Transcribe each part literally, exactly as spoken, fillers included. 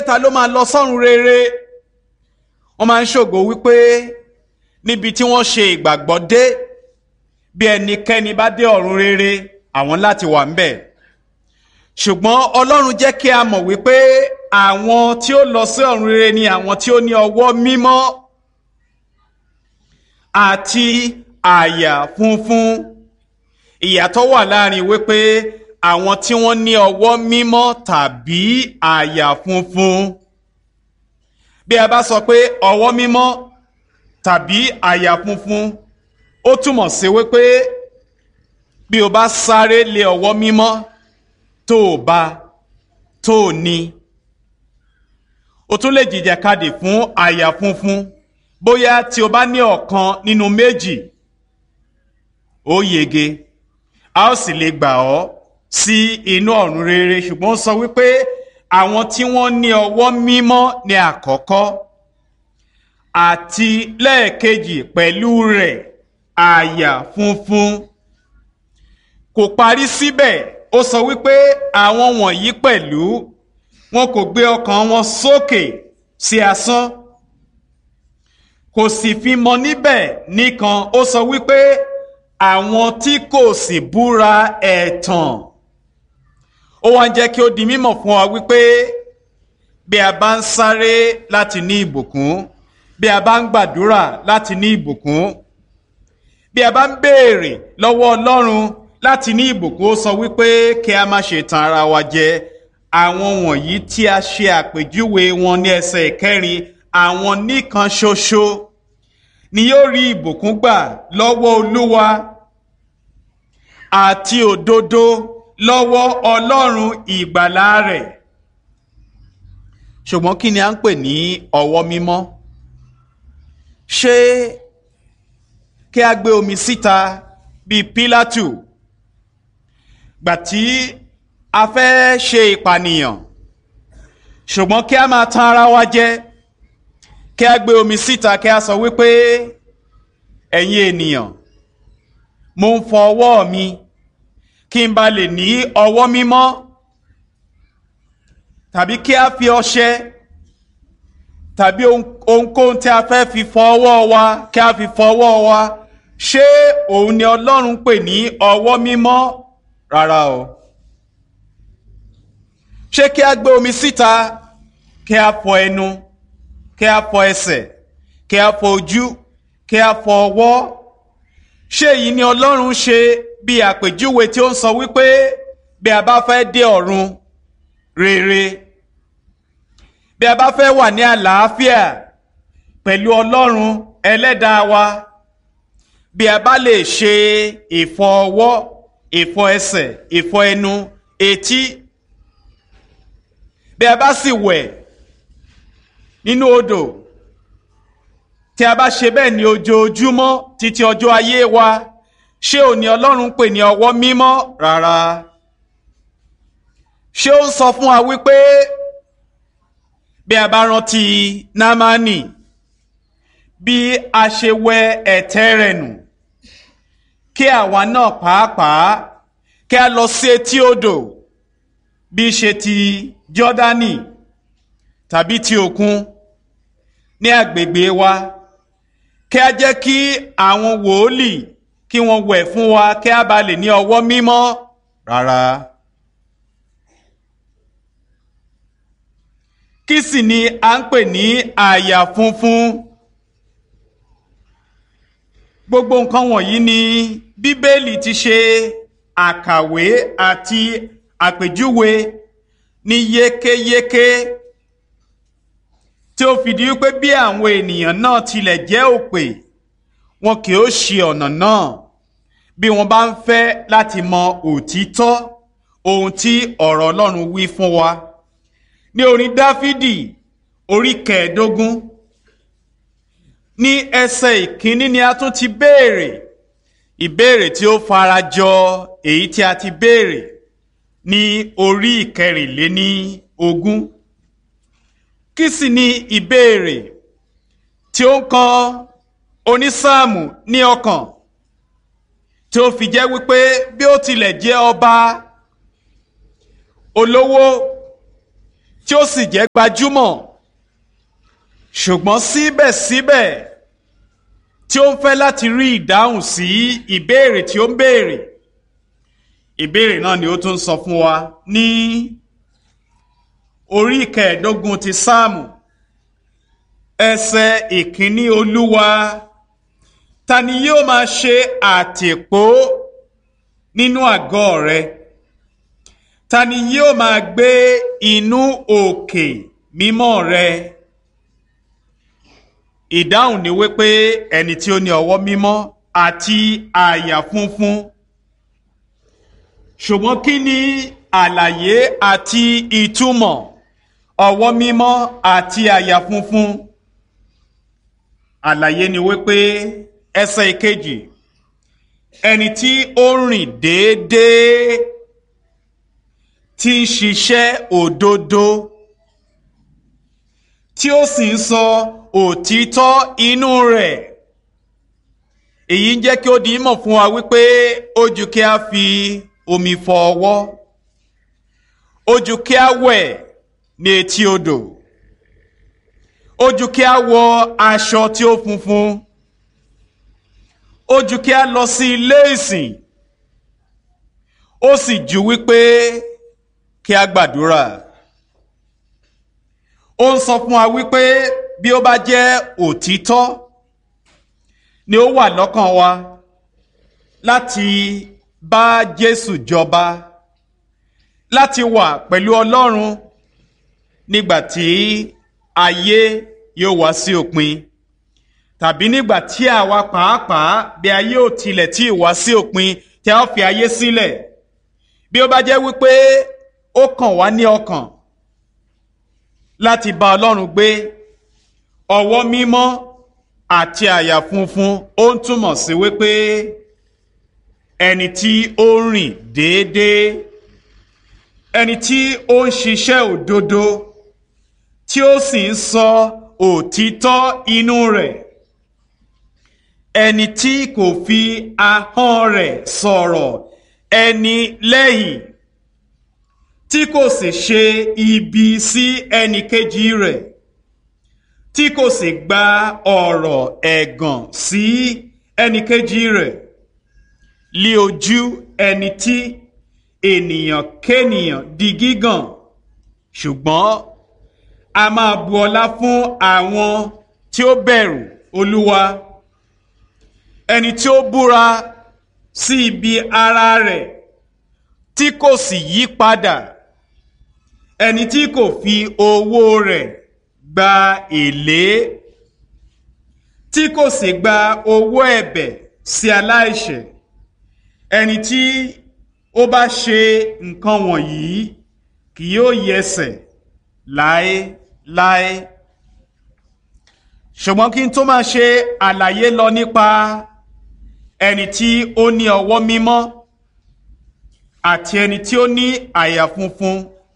ta ló máa lọ sọ́run rere wọ́n máa ń ṣògo wípé níbi tí wọ́n ṣe ìgbàgbọ́ dé bí ẹnikẹ́ni bá dé ọ̀run rere àwọn láti wà ń bẹ̀ ṣùgbọ́n Ọlọ́run jẹ́ kí a mọ̀ wípé àwọn tí ó lọ sí ọ̀run rere ni àwọn tí ó ní ọwọ́ mímọ́ àti àyà funfun. Ìyàtọ̀ wà láàrin wípé àwọn tí wọ́n ní ọwọ́ mímọ́ tàbí àyà funfun. Bí a bá sọ pé ọwọ́ mímọ́ tàbí àyà funfun ó túmọ̀ sí wípé bí o bá sáré lé ọwọ́ mímọ́ tó o bá tó o ní o tún lè jìjàkadì fún àyà funfun bóyá tí o bá ní ọ̀kan nínú méjì ó yege a ó sì lè gbà ọ́ sí inú ọ̀run rere ṣùgbọ́n ó sọ wípé àwọn tí wọ́n ní ọwọ́ mímọ́ ní àkọ́kọ́ àti lẹ́ẹ̀kejì pẹ̀lú rẹ̀ àyà funfun. Kò parí síbẹ̀ ó sọ wípé àwọn wọ̀nyí pẹ̀lú wọn kò gbé ọkàn wọn sókè sí asán kò sì fi mọ níbẹ̀ nìkan ó sọ wípé àwọn tí kò sì búra ẹ̀tàn. Ó wá ń jẹ́ kí ó di mímọ̀ fún wa wípé bí a bá ń sáré láti ní ìbùkún bí a bá ń gbàdúrà láti ní ìbùkún bí a bá ń béèrè lọ́wọ́ Ọlọ́run láti ní ìbùkún ó sọ wípé kí a má ṣe tan ara wa jẹ. Àwọn wọ̀nyí tí a ṣe àpèjúwe wọn ní ẹsẹ̀ ìkẹrin àwọn nìkan ṣoṣo ni yóò rí ìbùkún gbà lọ́wọ́ Olúwa àti òdodo lọ́wọ́ Ọlọ́run ìgbàlà rẹ̀. Ṣùgbọ́n kí ni a ń pè ní ọwọ́ mímọ́? Ṣé kí a gbé omi síta bíi Pílátù gbà tí a fẹ́ ṣe ìpànìyàn ṣùgbọ́n kí a máa tan ara wa jẹ kí a gbé omi síta kí a sọ wípé ẹ̀yin ènìyàn mo ń fọ ọwọ́ mi kí n bá lè ní ọwọ́ mímọ́ tàbí kí a fi ọṣẹ tàbí ohunkóhun tí a fẹ́ fi fọ ọwọ́ wa kí a fi fọ ọwọ́ wa ṣé òun ni Ọlọ́run pè ní ọwọ́ mímọ́? Rárá o. Ṣé kí a gbé omi síta kí a fọ ẹnu kí a fọ ẹsẹ̀ kí a fọ ojú kí a fọ ọwọ́? Ṣé èyí ni Ọlọ́run ṣe bí àpèjúwe tí ó ń sọ wípé bí a bá fẹ́ dé ọ̀run rere bí a bá fẹ́ wà ní àlàáfíà pẹ̀lú Ọlọ́run ẹlẹ́dàá wa bí a bá lè ṣe ìfọ ọwọ́ ìfọ ẹsẹ̀ ìfọ ẹnu etí bí a bá sì wẹ̀ nínú odò tí a bá ṣe bẹ́ẹ̀ ní ojoojúmọ́ títí ọjọ́ ayé wa ṣé òní Ọlọ́run pè ní ọwọ́ mímọ́? Rárá. Ṣé ó ń sọ fún wa wípé bí a bá rántí Námánì bí a ṣe wẹ ẹ̀tẹ̀ rẹ̀ nù kí àwa náà pàápàá kí a lọ sí etí odò bí ṣe ti Jọ́dánì tàbí ti òkun ní agbègbè wa kí a jẹ́ kí àwọn wòólì kí wọ́n wẹ̀ fún wa kí a bá lè ní ọwọ́ mímọ́? Rárá. Kí sì ni a ń pè ní àyà funfun? Gbogbo nǹkan wọ̀nyí ni Bíbélì ti ṣe àkàwé àti àpèjúwe ní yékéyéké tí ó fìdí wípé bí àwọn ènìyàn náà tilẹ̀ jẹ́ òpè wọn kì ó ṣì ọ̀nà náà bí wọ́n bá ń fẹ́ láti mọ òtítọ́ ohun tí ọ̀rọ̀ Ọlọ́run wí fún wa. Ní orin Dáfídì orí kẹẹ̀ẹ́dógún ní ẹsẹ̀ ìkíní ni a tún ti béèrè ìbéèrè tí ó farajọ èyí tí a ti béèrè ní orí ìkẹrìnléní ogún. Kí sì ni ìbéèrè tí ó ń kan onísáàmù ní ọkàn tí ó fi jẹ́ wípé bí ó tilẹ̀ jẹ́ ọba olówó tí ó sì jẹ́ gbajúmọ̀, ṣùgbọ́n síbẹ̀síbẹ̀ tí ó ń fẹ́ láti rí ìdáhùn sí ìbéèrè tí ó ń béèrè. Ìbéèrè náà ni ó tún sọ fún wa ní orí ìkẹẹ̀ẹ́dógún ti Sáàmù, ẹsẹ̀ ìkíní: Olúwa, ta ni yóò máa ṣe àtìpó nínú àgọ́ rẹ? Ta ni yóò máa gbé inú òkè mímọ́ rẹ? Ìdáhùn ni wípé ẹni tí ó ní ọwọ́ mímọ́ àti àyà funfun. Ṣùgbọ́n kí ni àlàyé àti ìtumọ̀ ọwọ́ mímọ́ àti àyà funfun? Àlàyé ni wípé ẹsẹ̀ ìkejì: ẹni tí ó rìn déédéé, tí ń ṣiṣẹ́ òdodo, tí ó sì ń sọ òtítọ́ inú rẹ̀. Èyí ń jẹ́ kí ó di mọ̀ fún wa wípé ó jù kí a fi omi fọ ọwọ́, ó jù kí a wẹ̀ ní etí odò, ó jù kí a wọ aṣọ tí ó funfun, ó jù kí a lọ sí ilé ìsìn, ó sì jù wípé kí a gbàdúrà. Ó ń sọ fún wa wípé bí ó bá jẹ́ òtítọ́ ni ó wà lọ́kàn wa láti bá Jésù jọba, láti wà pẹ̀lú Ọlọ́run nígbàtí ayé yóò wá sí òpin, tàbí nígbàtí àwa pàápàá bí ayé ò tilẹ̀ tí ì wá sí òpin tí a ó fi ayé sílẹ̀. Bí ó bá jẹ́ wípé ó kàn wá ní ọkàn láti bá Ọlọ́run gbé, ọwọ́ mímọ́ àti àyà funfun ó ń túmọ̀ sí wípé ẹni tí ó rìn déédéé, ẹni tí ó ń ṣiṣẹ́ òdodo, tí ó sì ń sọ òtítọ́ inú rẹ̀, ẹni tí kò fi ahọ́n rẹ̀ sọ̀rọ̀ ẹni lẹ́yìn, tí kò sì ṣe ibi sí ẹnì kejì rẹ̀, tí kò sì gba ọ̀rọ̀ ẹ̀gàn sí ẹnì kejì rẹ̀, lí ojú ẹni tí ènìyàn kénìyàn di gígàn, ṣùgbọ́n a máa bu ọlá fún àwọn tí ó bẹ̀rù Olúwa, ẹni tí ó búra sí ibi ara rẹ̀ tí kò sì yí padà, ẹni tí kò fi owó rẹ̀ gba èlé, tí kò sì gba owó ẹ̀bẹ̀ sí aláìṣẹ̀. Ẹni tí ó bá ṣe nǹkan wọ̀nyí kì yóò yẹsẹ̀ láéláé. Ṣùgbọ́n kí n tó máa ṣe àlàyé lọ nípa ẹni tí ó ní ọwọ́ mímọ́ àti ẹni tí ó ní àyà funfun,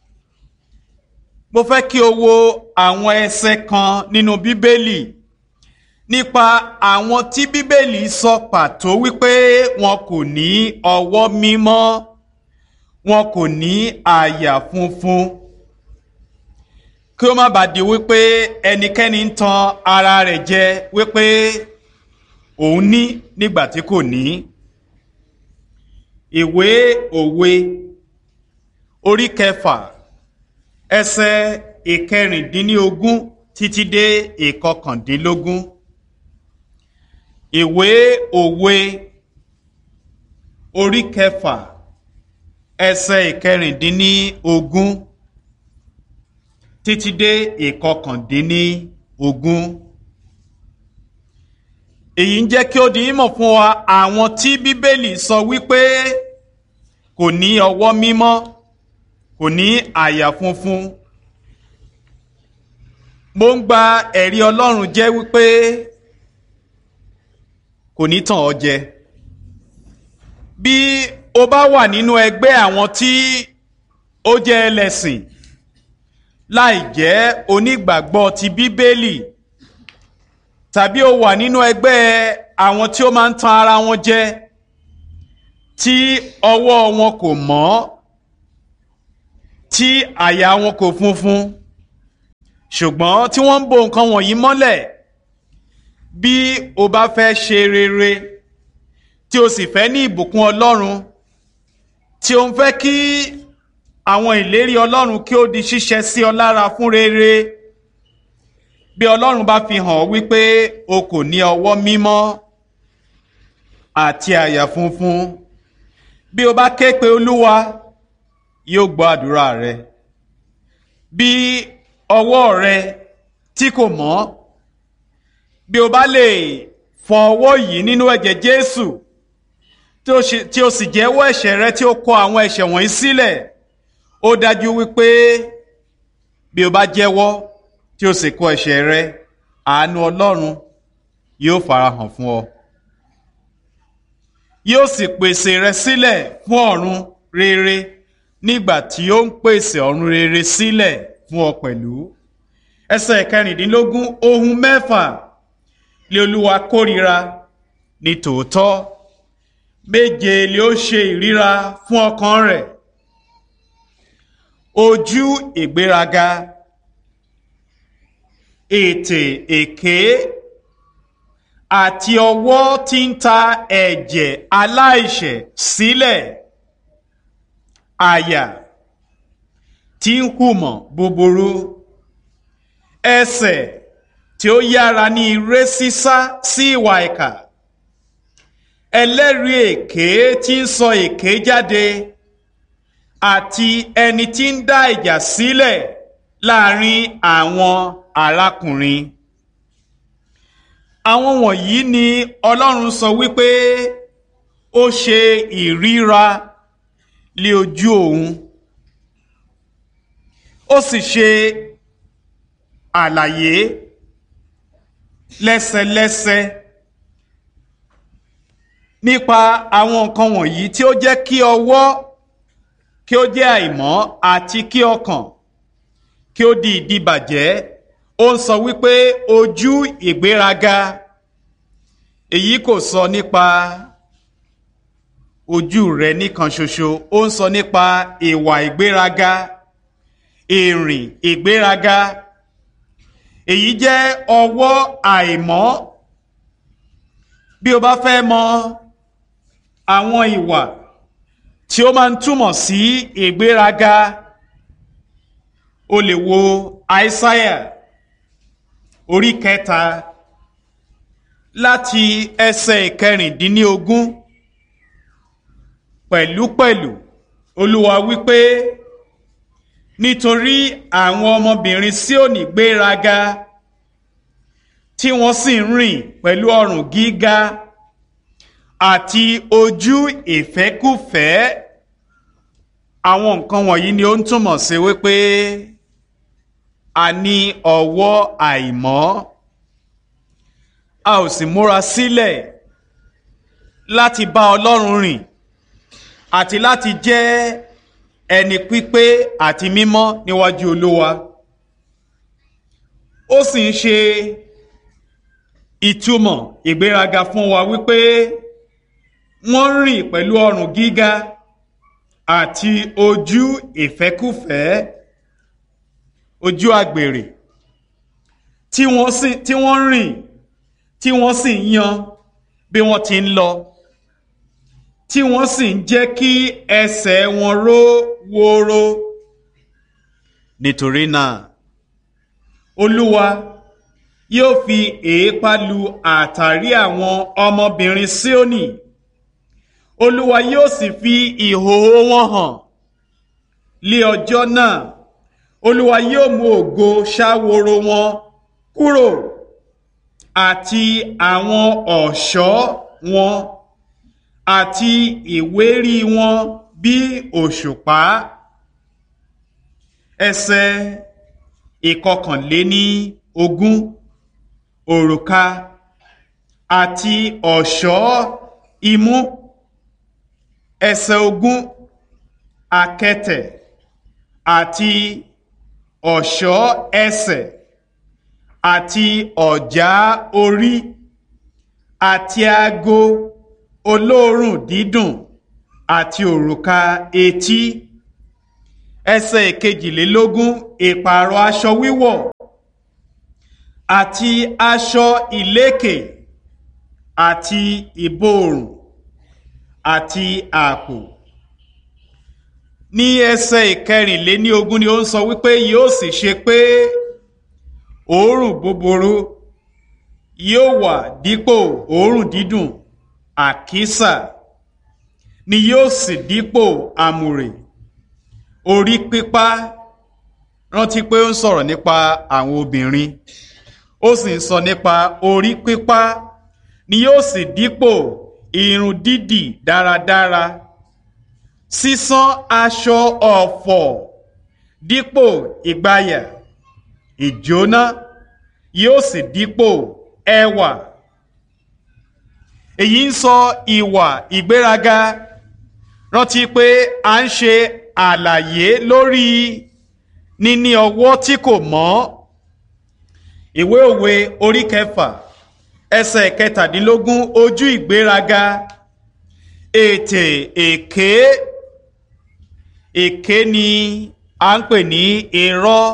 mo fẹ́ kí o wo àwọn ẹsẹ̀ kan nínú Bíbélì nípa àwọn tí Bíbélì sọ pàtó wípé wọn kò ní ọwọ́ mímọ́, wọn kò ní àyà funfun, kí ó má bàa di wípé ẹnikẹ́ni ń tan ara rẹ̀ jẹ wípé òun ní nígbà tí kò ní. Ìwé Òwe orí kẹfà ẹsẹ̀ ìkẹrìndínlógún títí dé ìkọkàndínlógún. Ìwé Òwe orí kẹfà ẹsẹ̀ ìkẹrìndínlógún títí dé ìkọkàndínlógún. Èyí ń jẹ́ kí ó di mímọ̀ fún wa àwọn tí Bíbélì sọ wípé kò ní ọwọ́ mímọ́, kò ní àyà funfun. Mo ń gba ẹ̀rí Ọlọ́run jẹ́ wípé kò ní tàn ọ́ jẹ. Bí o bá wà nínú ẹgbẹ́ àwọn tí ó jẹ́ ẹlẹ́sìn láì jẹ́ onígbàgbọ́ ti Bíbélì, tàbí o wà nínú ẹgbẹ́ àwọn tí ó máa ń tan ara wọn jẹ, tí ọwọ́ wọn kò mọ́, tí àyà wọn kò funfun, ṣùgbọ́n tí wọ́n ń bo nǹkan wọ̀nyí mọ́lẹ̀, bí o bá fẹ́ ṣe rere tí o sì fẹ́ ní ìbùkún Ọlọ́run, tí o ń fẹ́ kí àwọn ìlérí Ọlọ́run kí ó di ṣíṣẹ sí ọ lára fún rere, bí Ọlọ́run bá fi hàn wípé o kò ní ọwọ́ mímọ́ àti àyà funfun, bí o bá ké pe Olúwa, yóò gbọ́ àdúrà rẹ. Bí ọwọ́ rẹ tí kò mọ́, bí o bá lè fọ ọwọ́ yìí nínú ẹ̀jẹ̀ Jésù, tí o sì jẹ́wọ́ ẹ̀ṣẹ̀ rẹ, tí o kọ àwọn ẹ̀ṣẹ̀ wọ̀nyí sílẹ̀, ó dájú wípé bí o bá jẹ́wọ́ tí o sì kọ ẹ̀ṣẹ̀ rẹ, àánú Ọlọ́run yóò farahàn fún ọ. Yóò sì pèsè rẹ sílẹ̀ fún ọ̀run rere nígbà tí ó ń pèsè ọ̀run rere sílẹ̀ fún ọ pẹ̀lú. Ẹsẹ̀ kẹrìndínlógún, ohun mẹ́fà lé Olúwa kórìíra ní tòótọ́, méje lé ó ṣe ìríra fún ọkàn rẹ̀: ojú ìgbéraga, ètè èké, àti ọwọ́ tí ń ta ẹ̀jẹ̀ aláìṣẹ̀ sílẹ̀, àyà tí ń hùmọ̀ búburú, ẹsẹ̀ tí ó yára ní ire sísá sí ìwà ìkà, ẹlẹ́rìí èké tí ń sọ èké jáde, àti ẹni tí ń dá ìjà sílẹ̀ láàrin àwọn arákùnrin. Àwọn wọ̀nyí ni Ọlọ́run sọ wípé ó ṣe ìríra lé ojú òun. Ó sì ṣe àlàyé lẹ́sẹlẹ́sẹ nípa àwọn nǹkan wọ̀nyí tí ó jẹ́ kí ọwọ́ kí ó jẹ́ àìmọ́ àti kí ọkàn kí ó di ìdíbàjẹ́. Ó ń sọ wípé ojú ìgbéraga, èyí kò sọ nípa ojú rẹ nìkan ṣoṣo, ó ń sọ nípa ìwà ìgbéraga, ìrìn ìgbéraga. Èyí jẹ́ ọwọ́ àìmọ́. Bí o bá fẹ́ mọ àwọn ìwà tí ó máa ń túmọ̀ sí ìgbéraga, o lè wo Aísáyà orí kẹta láti ẹsẹ̀ ìkẹrìndínlógún. Pẹ̀lúpẹ̀lú Olúwa wípé, nítorí àwọn ọmọbìnrin Síónì gbéraga, tí wọ́n sì ń rìn pẹ̀lú ọrùn gíga àti ojú ìfẹ́kúfẹ̀ẹ́. Àwọn nǹkan wọ̀nyí ni ó ń túmọ̀ sí wípé a ní ọwọ́ àìmọ́. A ò sì múra sílẹ̀ láti bá Ọlọ́run rìn àti láti jẹ́ ẹni pípé àti mímọ́ níwájú Olúwa. Ó sì ń ṣe ìtumọ̀ ìgbéraga fún wa wípé wọ́n rìn pẹ̀lú ọrùn gíga àti ojú ìfẹ́kúfẹ̀ẹ́, ojú àgbèrè, tí wọ́n sì tí wọ́n rìn tí wọ́n sì ń yan bí wọ́n ti ń lọ, tí wọ́n sì ń jẹ́ kí ẹsẹ̀ wọn ró wóró. Nítorí náà Olúwa yóò fi èépá lu àtàrí àwọn ọmọbìnrin Síónì. Olúwa yóò sì fi ìhòhò wọn hàn lé ọjọ́ náà. Olúwa yóò mú ògo ṣáworo wọn kúrò àti àwọn ọ̀ṣọ́ wọn àti ìwérí wọn bí òṣùpá. Ẹsẹ̀ ìkọkànléní ogún, òrùka àti ọ̀ṣọ́ imú. Ẹsẹ̀ ogún, àkẹtẹ̀ àti ọ̀ṣọ́ ẹsẹ̀ àti ọ̀já orí àti ago olóòórùn dídùn àti òrùka etí. Ẹsẹ̀ ìkejìlélógún, ìpààrọ̀ aṣọ wíwọ̀ àti aṣọ ìlékè àti ìborùn àti àpò. Ní ẹsẹ̀ ìkẹrìnléní ogún ni ó ń sọ wípé yóò sì ṣe pé òórùn búburú yóò wà dípò òórùn dídùn, àkísà ni yóò sì dípò àmùrè. Orí pípá, rántí pé ó ń sọ̀rọ̀ nípa àwọn obìnrin, ó sì ń sọ nípa orí pípá ni yóò sì dípò irun dídì dáradára. Sísán aṣọ ọ̀fọ̀ dípò ìgbàyà, ìjóná yóò sì dípò ẹwà. Èyí ń sọ ìwà ìgbéraga. Rántí pé a ń ṣe àlàyé lórí níní ọwọ́ tí kò mọ́. Ìwé òwe orí kẹfà ẹsẹ̀ kẹtàdínlógún, ojú ìgbéraga, ètè èké. Èké ni a ń pè ní irọ́.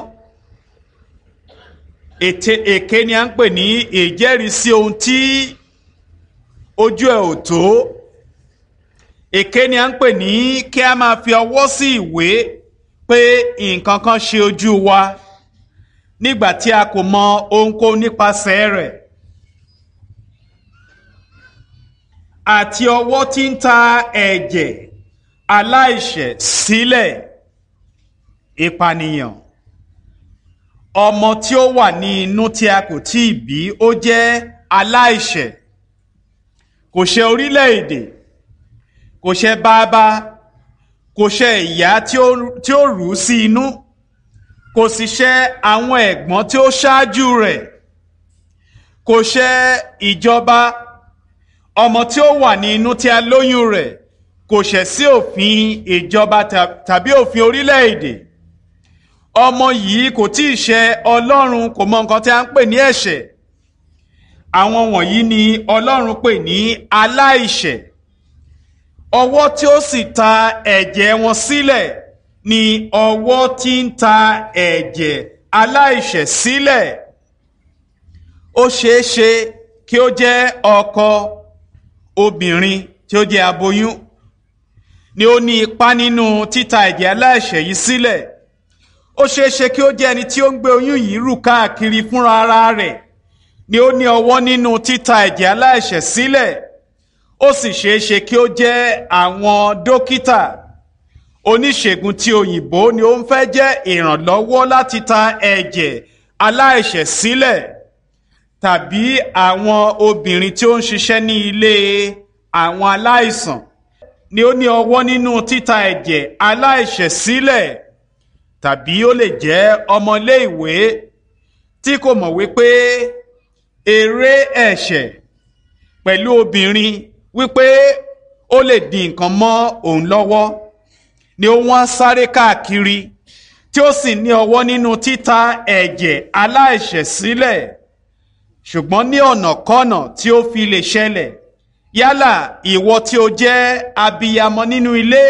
Ètè èké ni a ń pè ní ìjẹ́rìísí ohun tí ojú ẹ̀ ò tó. Èké ni a ń pè ní kí a máa fi ọwọ́ sí ìwé pé nǹkan kan ṣe ojú wa nígbà tí a kò mọ ohunkóhun nípasẹ̀ rẹ̀. Àti ọwọ́ tí ń ta ẹ̀jẹ̀ aláìṣẹ̀ sílẹ̀, ìpànìyàn. Ọmọ tí ó wà ní inú tí a kò tí ì bí, ó jẹ́ aláìṣẹ̀. Kò ṣẹ̀ orílẹ̀-èdè, kò ṣẹ̀ bàbá, kò ṣẹ̀ ìyá tí ó rù ú sí inú, kò sì ṣẹ̀ àwọn ẹ̀gbọ́n tí ó ṣáájú rẹ̀, kò ṣẹ̀ ìjọba. Ọmọ tí ó wà ní inú tí a lóyún rẹ̀ kò ṣẹ̀ sí òfin ìjọba tàbí òfin orílẹ̀-èdè. Ọmọ yìí kò tí ì ṣẹ̀ Ọlọ́run, kò mọ nǹkan tí a ń pè ní ẹ̀ṣẹ̀. Àwọn wọ̀nyí ni Ọlọ́run pè ní aláìṣẹ̀. Ọwọ́ tí ó sì ta ẹ̀jẹ̀ wọn sílẹ̀ ni ọwọ́ tí ń ta ẹ̀jẹ̀ aláìṣẹ̀ sílẹ̀. Ó ṣeé ṣe kí ó jẹ́ ọkọ obìnrin tí ó jẹ́ aboyún ni ó ní ipá nínú títa ẹ̀jẹ̀ aláìṣẹ̀ yìí sílẹ̀. Ó ṣeé ṣe kí ó jẹ́ ẹni tí ó ń gbé oyún yìí rù káàkiri fúnra ara rẹ̀ ni ó ní ọwọ́ nínú títa ẹ̀jẹ̀ aláìṣẹ̀ sílẹ̀. Ó sì ṣeé ṣe kí ó jẹ́ àwọn dókítà oníṣègùn tí òyìnbó ni ó ń fẹ́ jẹ́ ìrànlọ́wọ́ láti ta ẹ̀jẹ̀ aláìṣẹ̀ sílẹ̀, tàbí àwọn obìnrin tí ó ń ṣiṣẹ́ ní ilé àwọn aláìsàn ni ó ní ọwọ́ nínú títa ẹ̀jẹ̀ aláìṣẹ̀ sílẹ̀, tàbí ó lè jẹ́ ọmọlé ìwé tí kò mọ̀ wípé eré ẹ̀ṣẹ̀ pẹ̀lú obìnrin wípé ó lè di nǹkan mọ́ òun lọ́wọ́ ni ó wọ́n sáré káàkiri tí ó sì ní ọwọ́ nínú títa ẹ̀jẹ̀ aláìṣẹ̀ sílẹ̀. Ṣùgbọ́n ní ọ̀nàkọ́nà tí ó fi lè ṣẹlẹ̀, yálà ìwọ tí ó jẹ́ abiyamọ nínú ilé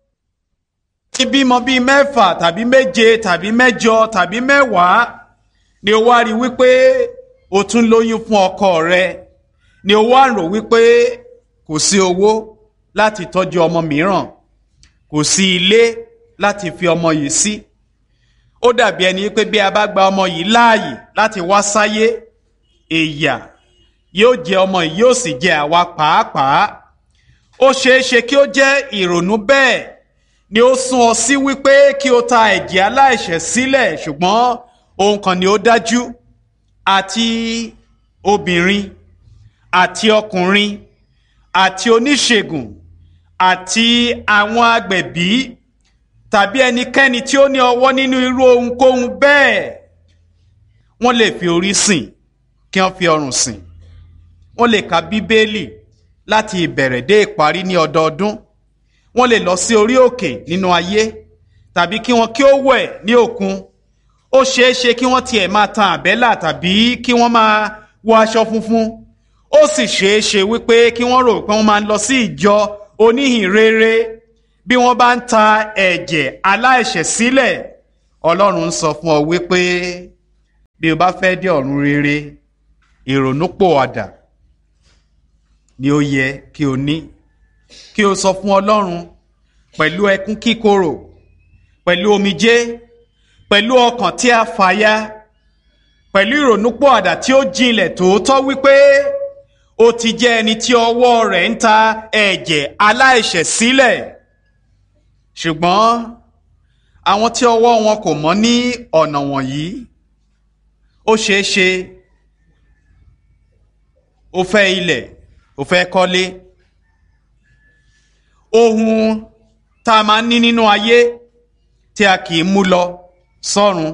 tí bímọ bíi mẹ́fà tàbí méje tàbí mẹ́jọ tàbí mẹ́wàá, ni ó wá rí wípé o tún lóyún fún ọkọ rẹ, ni ó wá rò wípé kò sí owó láti tọ́jú ọmọ mìíràn, kò sí ilé láti fi ọmọ yìí sí. Ó dàbí ẹni pé bí a bá gba ọmọ yìí láàyè láti wá sáyé, ìyà yóò jẹ ọmọ yìí, yóò sì jẹ àwa pàápàá. Ó ṣeé ṣe kí ó jẹ́ ìrònú bẹ́ẹ̀ ni ó sún ọ sí wípé kí o ta ẹ̀jẹ̀ aláìṣẹ̀ sílẹ̀. Ṣùgbọ́n ohun kan ni ó dájú, àti obìnrin àti ọkùnrin àti oníṣègùn àti àwọn agbẹ̀bí tàbí ẹnikẹ́ni tí ó ní ọwọ́ nínú irú ohunkóhun bẹ́ẹ̀, wọ́n lè fi orí sìn kí wọ́n fi ọrùn sìn. Wọ́n lè ka Bíbélì láti ìbẹ̀rẹ̀ dé ìparí ní ọdọọdún. Wọ́n lè lọ sí orí òkè nínú ayé, tàbí kí wọ́n kí ó wẹ̀ ní òkun. Ó ṣeé ṣe kí wọ́n tiẹ̀ máa tan àbẹ́là tàbí kí wọ́n máa wọ aṣọ funfun. Ó sì ṣeé ṣe wípé kí wọ́n rò pé wọ́n máa ń lọ sí ìjọ oníhìnrere. Bí wọ́n bá ń ta ẹ̀jẹ̀ aláìṣẹ̀ sílẹ̀, Ọlọ́run ń sọ fún ọ wípé bí o bá fẹ́ dé ọ̀run rere ìrònúpìwàdà ni ó yẹ kí o ní kí o sọ fún Ọlọ́run pẹ̀lú ẹkún kíkorò pẹ̀lú omijé pẹ̀lú ọkàn tí a fàya pẹ̀lú ìrònúpìwàdà tí ó jinlẹ̀ tòótọ́ wípé ó ti jẹ́ ẹni tí ọwọ́ rẹ̀ ń ta ẹ̀jẹ̀ aláìṣẹ̀ sílẹ̀ ṣùgbọ́n àwọn tí ọwọ́ wọn kò mọ́ ní ọ̀nà wọ̀nyí ó ṣeé ṣe ó fẹ́ ilẹ̀ ó fẹ́ kọ́lé ohun tá a máa ń ní nínú ayé tí a kì í mú lọ sọ́run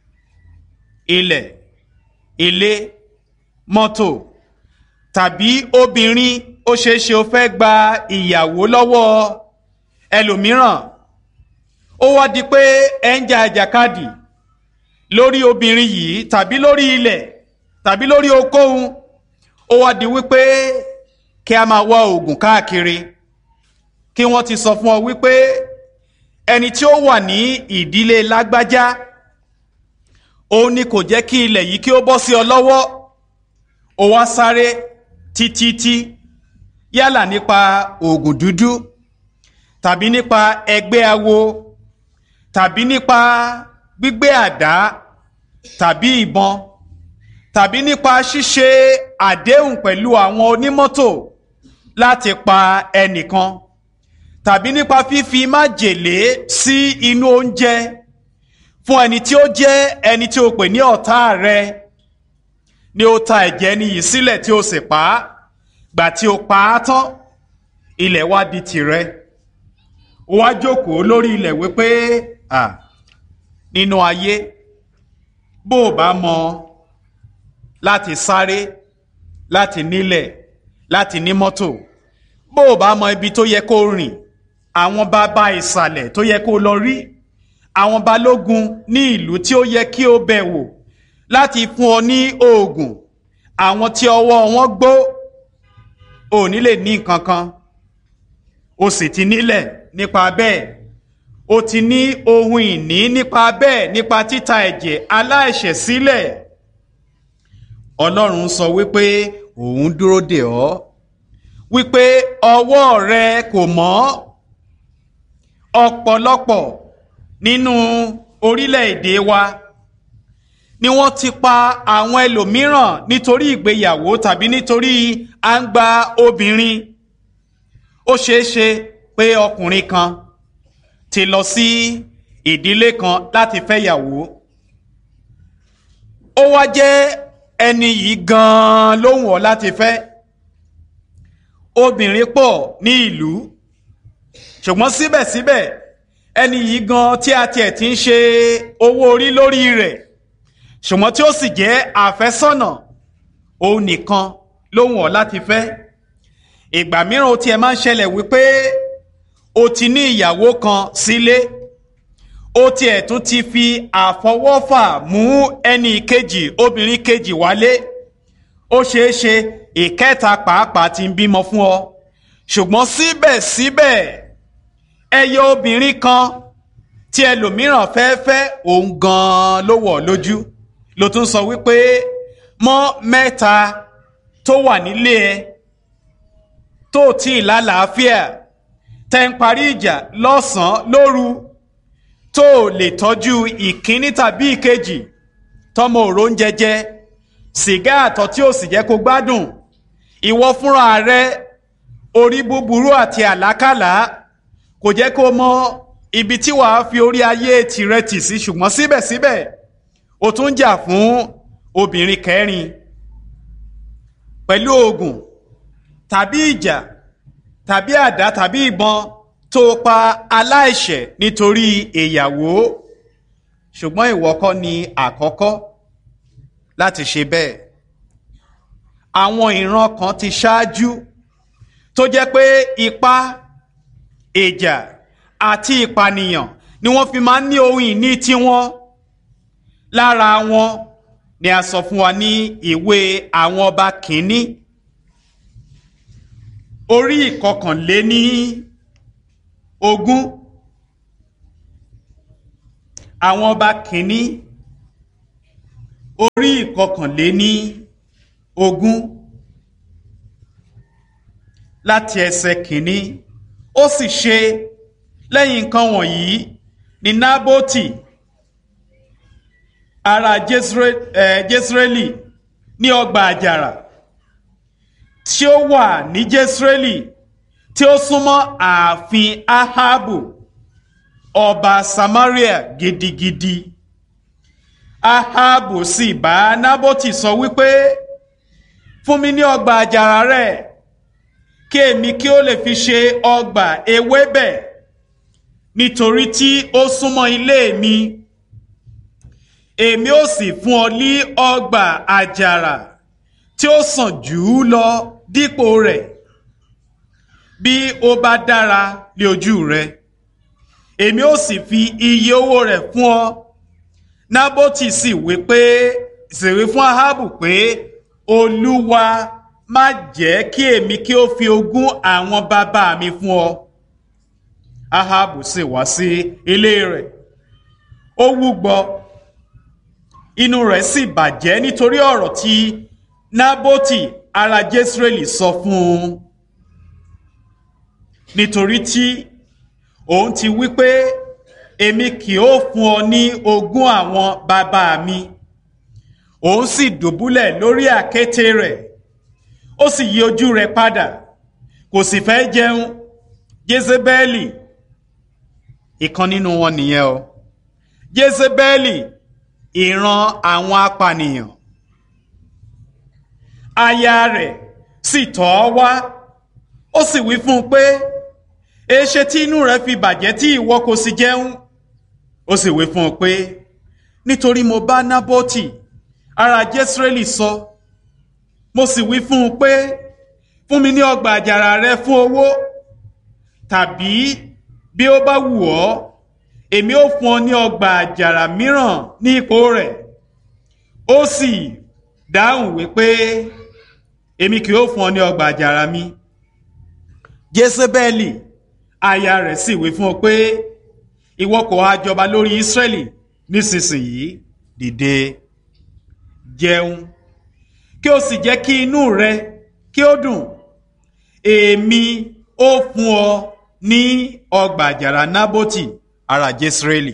ilẹ̀ ilé mọ́tò tàbí obìnrin ó ṣeé ṣe ó fẹ́ gba ìyàwó lọ́wọ́ ẹlòmíràn ó wá di pé ẹ ń jà àjàkadì lórí obìnrin yìí tàbí lórí ilẹ̀ tàbí lórí ohunkóhun ó wá di wípé kí a máa wá oògùn káàkiri kí wọ́n ti sọ fún ọ wípé ẹni tí ó wà ní ìdílé lágbájá òun ni kò jẹ́ kí ilẹ̀ yìí kí ó bọ́ sí ọ lọ́wọ́ ó wá sáré títítí yálà nípa oògùn dúdú tàbí nípa ẹgbẹ́ awo tàbí nípa gbígbé àdá tàbí ìbọn tàbí nípa ṣíṣe àdéhùn pẹ̀lú àwọn onímọ́tò láti pa ẹnìkan tàbí nípa fífi májèlé sí inú oúnjẹ fún ẹni tí ó jẹ́ ẹni tí ó pè ní ọ̀tá rẹ ni ó ta ẹ̀jẹ̀ ẹni yìí sílẹ̀ tí ó sì pa á gbà tí ó pa á tán ilẹ̀ wá di tìrẹ ó wá jókòó lórí ilẹ̀ wípé à nínú ayé bó o bá mọ láti sáré láti nílẹ̀ láti ní mọ́tò bó o bá mọ ibi tó yẹ kó rìn àwọn bàbá ìsàlẹ̀ tó yẹ kó lọ rí àwọn balógun ní ìlú tí ó yẹ kí o bẹ̀ wò láti fún ọ ní oògùn àwọn tí ọwọ́ wọn gbó ò ní lè ní nǹkan kan o sì ti nílẹ̀ nípa bẹ́ẹ̀ o ti ní ohun ìní nípa bẹ́ẹ̀ nípa títa ẹ̀jẹ̀ aláìṣẹ̀ sílẹ̀ Ọlọ́run sọ wípé òun dúró dè ọ́ wípé ọwọ́ rẹ kò mọ́ ọ̀pọ̀lọpọ̀ nínú orílẹ̀-èdè wa ni wọ́n ti pa àwọn ẹlòmíràn nítorí ìgbéyàwó tàbí nítorí à ń gba obìnrin ó ṣeé ṣe pé ọkùnrin kan ti lọ sí ìdílé kan láti fẹ́yàwó ó wá jẹ́ ẹni yìí gan-an ló wù ọ́ láti fẹ́ obìnrin pọ̀ ní ìlú ṣùgbọ́n síbẹ̀síbẹ̀ ẹni yìí gan tí a tiẹ̀ ti ń ṣe owó orí lórí rẹ̀ ṣùgbọ́n tí ó sì jẹ́ àfẹ́sọ́nà òun nìkan ló wù ọ́ láti fẹ́ ìgbà mìíràn ó tiẹ̀ máa ń ṣẹlẹ̀ wípé o ti ní ìyàwó kan sílé ó tiẹ̀ tún ti fi àfọwọ́fà mú ẹni kejì obìnrin kejì wálé ó ṣeé ṣe ìkẹta pàápàá ti ń bímọ fún ọ ṣùgbọ́n síbẹ̀síbẹ̀ ẹyọ obìnrin kan tí ẹlòmíràn fẹ́ fẹ́ òun gan-an ló wọ̀ lójú ló tún sọ wípé mọ́ mẹ́ta tó wà nílé ẹ tó tí ì lálàáfíà tẹ́ ń parí ìjà lọ́sàn-án lóru tó lè tọ́jú ìkíní tàbí ìkejì tọmọ òró ń jẹjẹ sìgá àtọ̀ tí ó sì jẹ́ kó gbádùn ìwọ fúnra rẹ orí búburú àti àlákàlà kò jẹ́ kó mọ ibi tí wàá fi orí ayé tirẹ̀ tì sí ṣùgbọ́n síbẹ̀síbẹ̀ ó tún jà fún obìnrin kẹrin pẹ̀lú oògùn tàbí ìjà tàbí àdá tàbí ìbọn tó pa aláìṣẹ̀ nítorí ìyàwó ṣùgbọ́n ìwọ kọ́ ni àkọ́kọ́ láti ṣe bẹ́ẹ̀ àwọn ìran kan ti ṣáájú tó jẹ́ pé ipá ìjà àti ìpànìyàn ni wọ́n fi máa ń ní ohun ìní tiwọn lára wọn ni a sọ fún wa ní ìwé àwọn ọba kìíní orí ìkọkànléní ogún àwọn ọba kìíní orí ìkọkànléní ogún láti ẹsẹ̀ kìíní. Ó sì ṣe lẹ́yìn nǹkan wọ̀nyí ni Nábótì ará Jesreeli ní ọgbà àjàrà tí ó wà ní Jesreeli tí ó súnmọ́ ààfin Ahabu ọba Samaria gidigidi. Ahabu sì bá Nábótì sọ wípé, fún mi ní ọgbà àjàrà rẹ̀ kí èmi kí ó lè fi ṣe ọgbà ewébẹ̀, nítorí tí ó súnmọ́ ilé mi. Èmi ó sì fún ọ ní ọgbà àjàrà tí ó sàn jù ú lọ dípò rẹ̀, bí ó bá dára lé ojú rẹ. Èmi ó sì fi iye owó rẹ̀ fún ọ. Nábótì sì wí pé sì wí fún Ahabu pé, Olúwa má jẹ́ kí èmi kí ó fi ogún àwọn bàbá mi fún ọ. Ahabu sì wá sí ilé rẹ̀, ó wúgbọ, inú rẹ̀ sì bàjẹ́ nítorí ọ̀rọ̀ tí Nábótì ará Jesreeli sọ fún un, nítorí tí òun ti wí pé, èmi kì ó fún ọ ní ogún àwọn bàbá mi. Òun sì dùbúlẹ̀ lórí àkéte rẹ̀, ó sì yí ojú rẹ̀ padà, kò sì fẹ́ jẹun. Jésébẹ́lì, ìkan nínú wọn nìyẹn o. Jésébẹ́lì, ìran àwọn apànìyàn. Aya rẹ̀ sì tọ̀ ọ́ wá, ó sì wí fún un pé, èéṣe tí inú rẹ̀ fi bàjẹ́ tí ìwọ kò sì jẹun? Ó sì wí fún un pé, nítorí mo bá Nábótì ará Jesreeli sọ, mo sì wí fún un pé, fún mi ní ọgbà àjàrà rẹ fún owó, tàbí bí ó bá wù ọ́, èmi ó fún ọ ní ọgbà àjàrà mìíràn ní ipò rẹ̀. Ó sì dáhùn wípé, èmi kì yóò fún ọ ní ọgbà àjàrà mi. Jésébẹ́lì aya rẹ̀ sì wí fún ọ pé, ìwọ kò ha jọba lórí Ísírẹ́lì nísinsìnyí? Dìde, jẹun, kí o sì jẹ́ kí inú rẹ kí ó dùn. Èmi ó fún ọ ní ọgbà àjàrà Nábótì ará Jesreeli.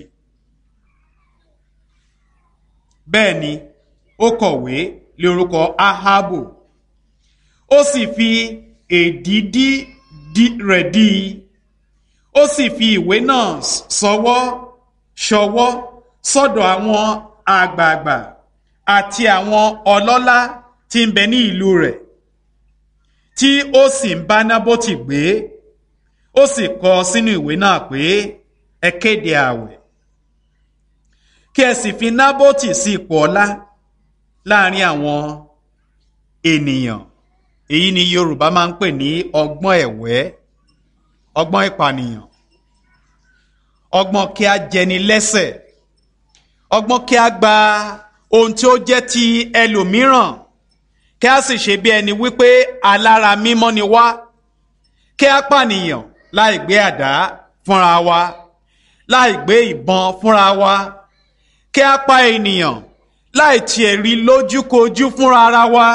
Bẹ́ẹ̀ ni ó kọ̀wé lé orúkọ Ahabu, ó sì fi èdìdì rẹ̀ dí i, ó sì fi ìwé náà sọwọ́ ṣọwọ́ sọ́dọ̀ àwọn àgbààgbà àti àwọn ọlọ́lá tí ń bẹ ní ìlú rẹ̀, tí ó sì ń bá Nábótì gbé. Ó sì kọ sínú ìwé náà pé, ẹ kéde ààwẹ̀, kí ẹ sì fi Nábótì sí ipò ọlá láàrin àwọn ènìyàn. Èyí ni Yorùbá máa ń pè ní ọgbọ́n ẹ̀wẹ́, ọgbọ́n ìpànìyàn, ọgbọ́n kí a jẹni lẹ́sẹ̀, ọgbọ́n kí a gba ohun tí ó jẹ́ ti ẹlòmíràn, kí a sì ṣe bí ẹni wípé alára mímọ́ ni wá, kí a pànìyàn láì gbé àdá fúnra wa, láì gbé ìbọn fúnra wa, kí a pa ènìyàn láì tiẹ̀ rí lójúkojú fúnra ara wa.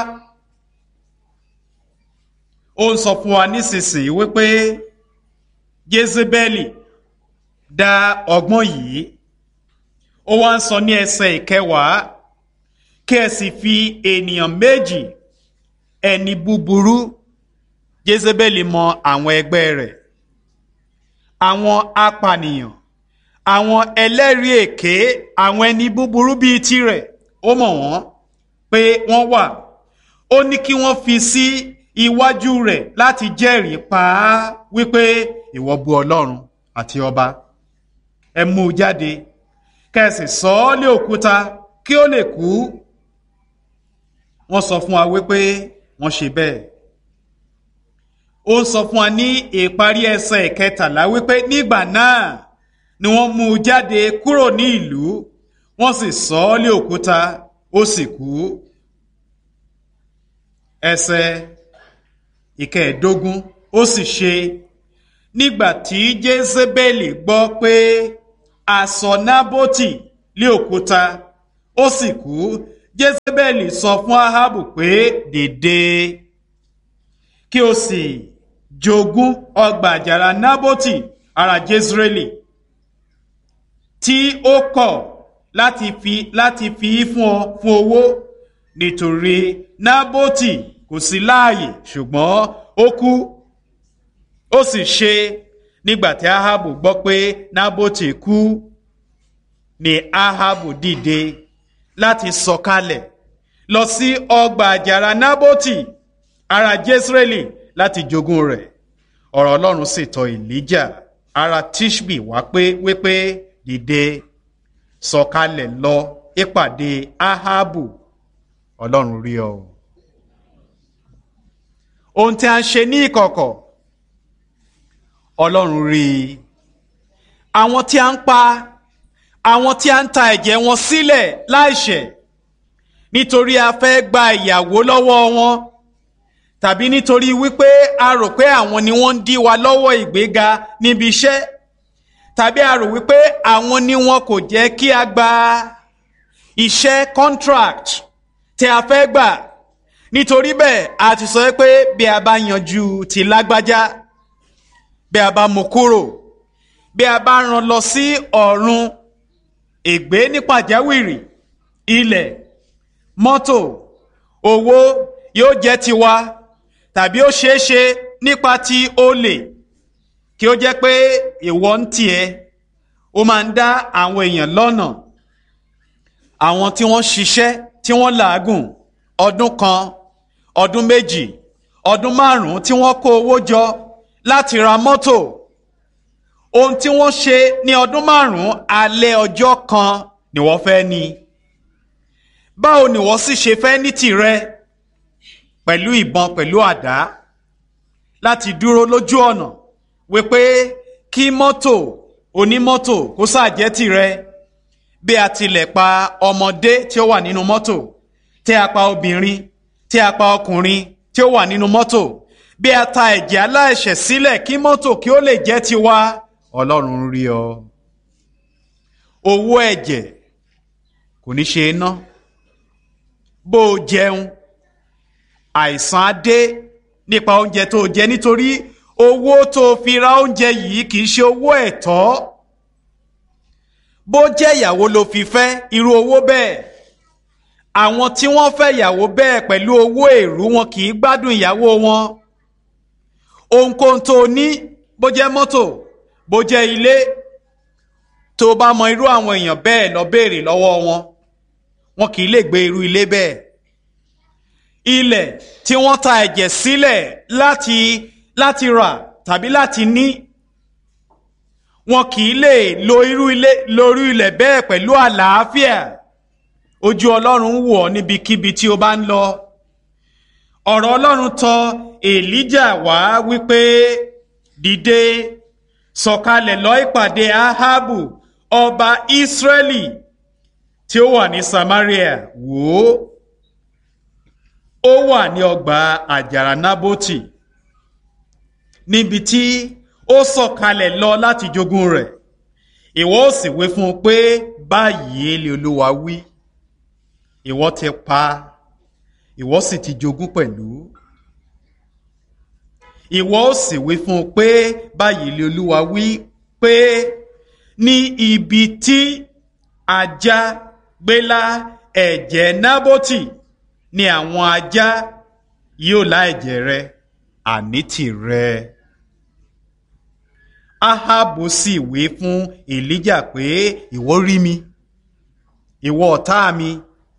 Ó ń sọ fún wa nísinsìnyí wípé Jésébẹ́lì dá ọgbọ́n yìí. Ó wá ń sọ ní ẹsẹ̀ ìkẹwàá, kí ẹ sì fi ènìyàn méjì, ẹni búburú. Jésébẹ́lì mọ àwọn ẹgbẹ́ rẹ̀, àwọn apànìyàn, àwọn ẹlẹ́rìí èké, àwọn ẹni búburú bíi tirẹ̀. Ó mọ̀ wọ́n pé wọ́n wà. Ó ní kí wọ́n fi sí iwájú rẹ̀ láti jẹ́rìí pa á wípé ìwọ bú Ọlọ́run àti ọba. Ẹ mú u jáde, kẹ́sì sọ ọ́ lé òkúta kí ó lè kú. Wọ́n sọ fún wa wípé wọ́n ṣe bẹ́ẹ̀. Ó sọ fún wa ní ìparí ẹsẹ̀ ìkẹtàlá wípé nígbà náà ni wọ́n mú u jáde kúrò ní ìlú, wọ́n sì sọ ọ́ lé òkúta, ó sì kú. Ẹsẹ̀ ìkẹẹ̀dógún, ó sì ṣe nígbà tí Jésébẹ́lì gbọ́ pé a sọ Nábótì lé òkúta, ó sì kú, Jésébẹ́lì sọ fún Áhábù pé dìde kí o sì jogún ọgbà àjàrà Nábótì ará Jésírẹ́lì tí ó kọ̀ láti fi láti fi fún ọ fún owó, nítorí Nábótì kò sí láàyè ṣùgbọ́n ó kú. Ó sì ṣe nígbà tí Áhábù gbọ́ pé Nábótì kú ni Áhábù dìde láti sọ̀kalẹ̀ lọ sí ọgbà àjàrà Nábótì ará Jésírẹ́lì láti jogún rẹ̀. Ọ̀rọ̀ Ọlọ́run sì tọ̀ Èlíjà ará Tíṣbì wá pé wípé dìde sọ̀kalẹ̀ lọ ìpàdé Áhábù, Ọlọ́run rí ọ. Ohun tí a ń ṣe ní ìkọ̀kọ̀, Ọlọ́run rí i. Àwọn tí a ń pa, àwọn tí a ń ta ẹ̀jẹ̀ wọn sílẹ̀ láìṣẹ̀ nítorí a fẹ́ gba ìyàwó lọ́wọ́ wọn, tàbí nítorí wípé a rò pé àwọn ni wọ́n ń dí wa lọ́wọ́ ìgbéga níbi iṣẹ́, tàbí a rò wípé àwọn ni wọn kò jẹ́ kí a gba iṣẹ́ contract tí a fẹ́ gbà. Nítorí bẹ́ẹ̀ a ti sọ pé bí a bá yanjú ti lágbájá, bí a bá mú kúrò, bí a bá rán lọ sí ọ̀run ègbé ní pàjáwìrì, ilẹ̀, mọ́tò, owó yóò jẹ́ tiwa, tàbí ó ṣeé ṣe nípa ti olè kí ó jẹ́ pé ìwọ ń tiẹ̀ ó máa ń dá àwọn èèyàn lọ́nà. Àwọn tí wọ́n ṣiṣẹ́ tí wọ́n làágùn ọdún kan, ọdún méjì, ọdún márùn-ún tí wọ́n kó owó jọ láti ra mọ́tò, ohun tí wọ́n ṣe ní ọdún márùn-ún alẹ́ ọjọ́ kan ni wọ́n fẹ́ ní. Báwo ni wọ́n sì ṣe fẹ́ ní tìrẹ pẹ̀lú ìbọn pẹ̀lú àdá láti dúró lójú ọ̀nà wípé kí mọ́tò onímọ́tò kó ṣàjẹ́ tìrẹ, bí a tilẹ̀ pa ọmọdé tí ó wà nínú mọ́tò, tí a pa obìnrin, tí a pa ọkùnrin tí ó wà nínú mọ́tò, bí a ta ẹ̀jẹ̀ aláìṣẹ̀ sílẹ̀ kí mọ́tò kí ó lè jẹ́ tiwa. Ọlọ́run rí ọ. Owó ẹ̀jẹ̀ kò ní ṣe é ná. Bó o jẹun, àìsàn á dé nípa oúnjẹ tó jẹ, nítorí owó tó fi ra oúnjẹ yìí kì í ṣe owó ẹ̀tọ́. Bó jẹ́ ìyàwó ló fi fẹ́ irú owó bẹ́ẹ̀, àwọn tí wọ́n fẹ́ ìyàwó bẹ́ẹ̀ pẹ̀lú owó èrú wọn kì í gbádùn ìyàwó wọn. Ohunkóhun tó ní, bó jẹ́ mọ́tò, bó jẹ́ ilé, tó bá mọ irú àwọn èèyàn bẹ́ẹ̀ lọ béèrè lọ́wọ́ wọn, wọn kì í lè gbé irú ilé bẹ́ẹ̀. Ilẹ̀ tí wọ́n ta ẹ̀jẹ̀ sílẹ̀ láti láti rà tàbí láti ní, wọn kì í lè lo irú ilé lórí ilẹ̀ bẹ́ẹ̀ pẹ̀lú àlàáfíà. Ojú Ọlọ́run wò ọ́ níbikíbi tí o bá ń lọ. Ọ̀rọ̀ Ọlọ́run tọ̀ Èlíjà wá wípé dìde sọ̀kalẹ̀ lọ ìpàdé Áhábù ọba Ísírẹ́lì tí ó wà ní Samaria. Wò ó, ó wà ní ọgbà àjàrà Nábótì, níbi tí ó sọ̀kalẹ̀ lọ láti jogún rẹ̀. Ìwọ ó sì wí fún un pé báyìí lé Olúwa wí, ìwọ ti pa, ìwọ sì ti jogún pẹ̀lú. Ìwọ ó sì wí fún un pé báyìí lé Olúwa wí pé ní ibi tí ajá gbélá ẹ̀jẹ̀ Nábótì ni àwọn ajá yóò lá ẹ̀jẹ̀ rẹ, àní tìrẹ. Áhábù sì wí fún Èlíjà pé ìwọ rí mi, ìwọ ọ̀tá mi.